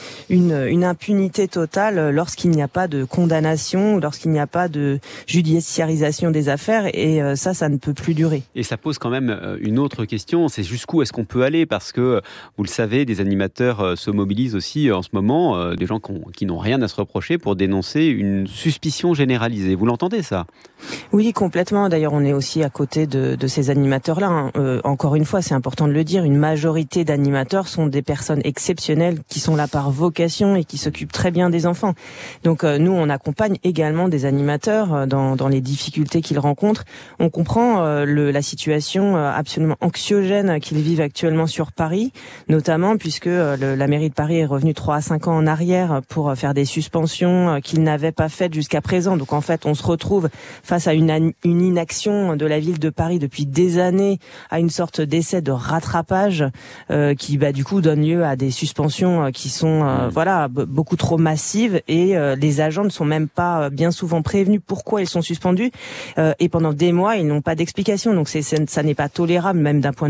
une impunité totale lorsqu'il n'y a pas de condamnation, lorsqu'il n'y a pas de judiciarisation des affaires, et ça ne peut plus durer. Et ça pose quand même une autre question, c'est jusqu'où est-ce qu'on peut aller, parce que, vous le savez, des animateurs se mobilisent aussi en ce moment, des gens qui n'ont rien à se reprocher pour dénoncer une suspicion généralisée. Vous l'entendez, ça ? Oui, complètement. D'ailleurs, on est aussi à côté de ces animateurs-là. Encore une fois, c'est important de le dire, une majorité d'animateurs sont des personnes exceptionnelles qui sont là par vocation et qui s'occupent très bien des enfants. Donc nous, on accompagne également des animateurs dans les difficultés qu'ils rencontrent. On comprend la situation absolument anxiogène qu'ils vivent actuellement sur Paris, notamment puisque la mairie de Paris est revenue 3 à 5 ans en arrière pour faire des suspensions qu'ils n'avaient pas faites jusqu'à présent. Donc en fait, on se retrouve face à une inaction de la ville de Paris depuis des années, à une sorte d'essai de rattrapage qui du coup donne lieu à des suspensions qui sont beaucoup trop massives, et les agents ne sont même pas bien souvent prévenus pourquoi ils sont suspendus, et pendant des mois ils n'ont pas d'explication. Donc ça n'est pas tolérable, même d'un point de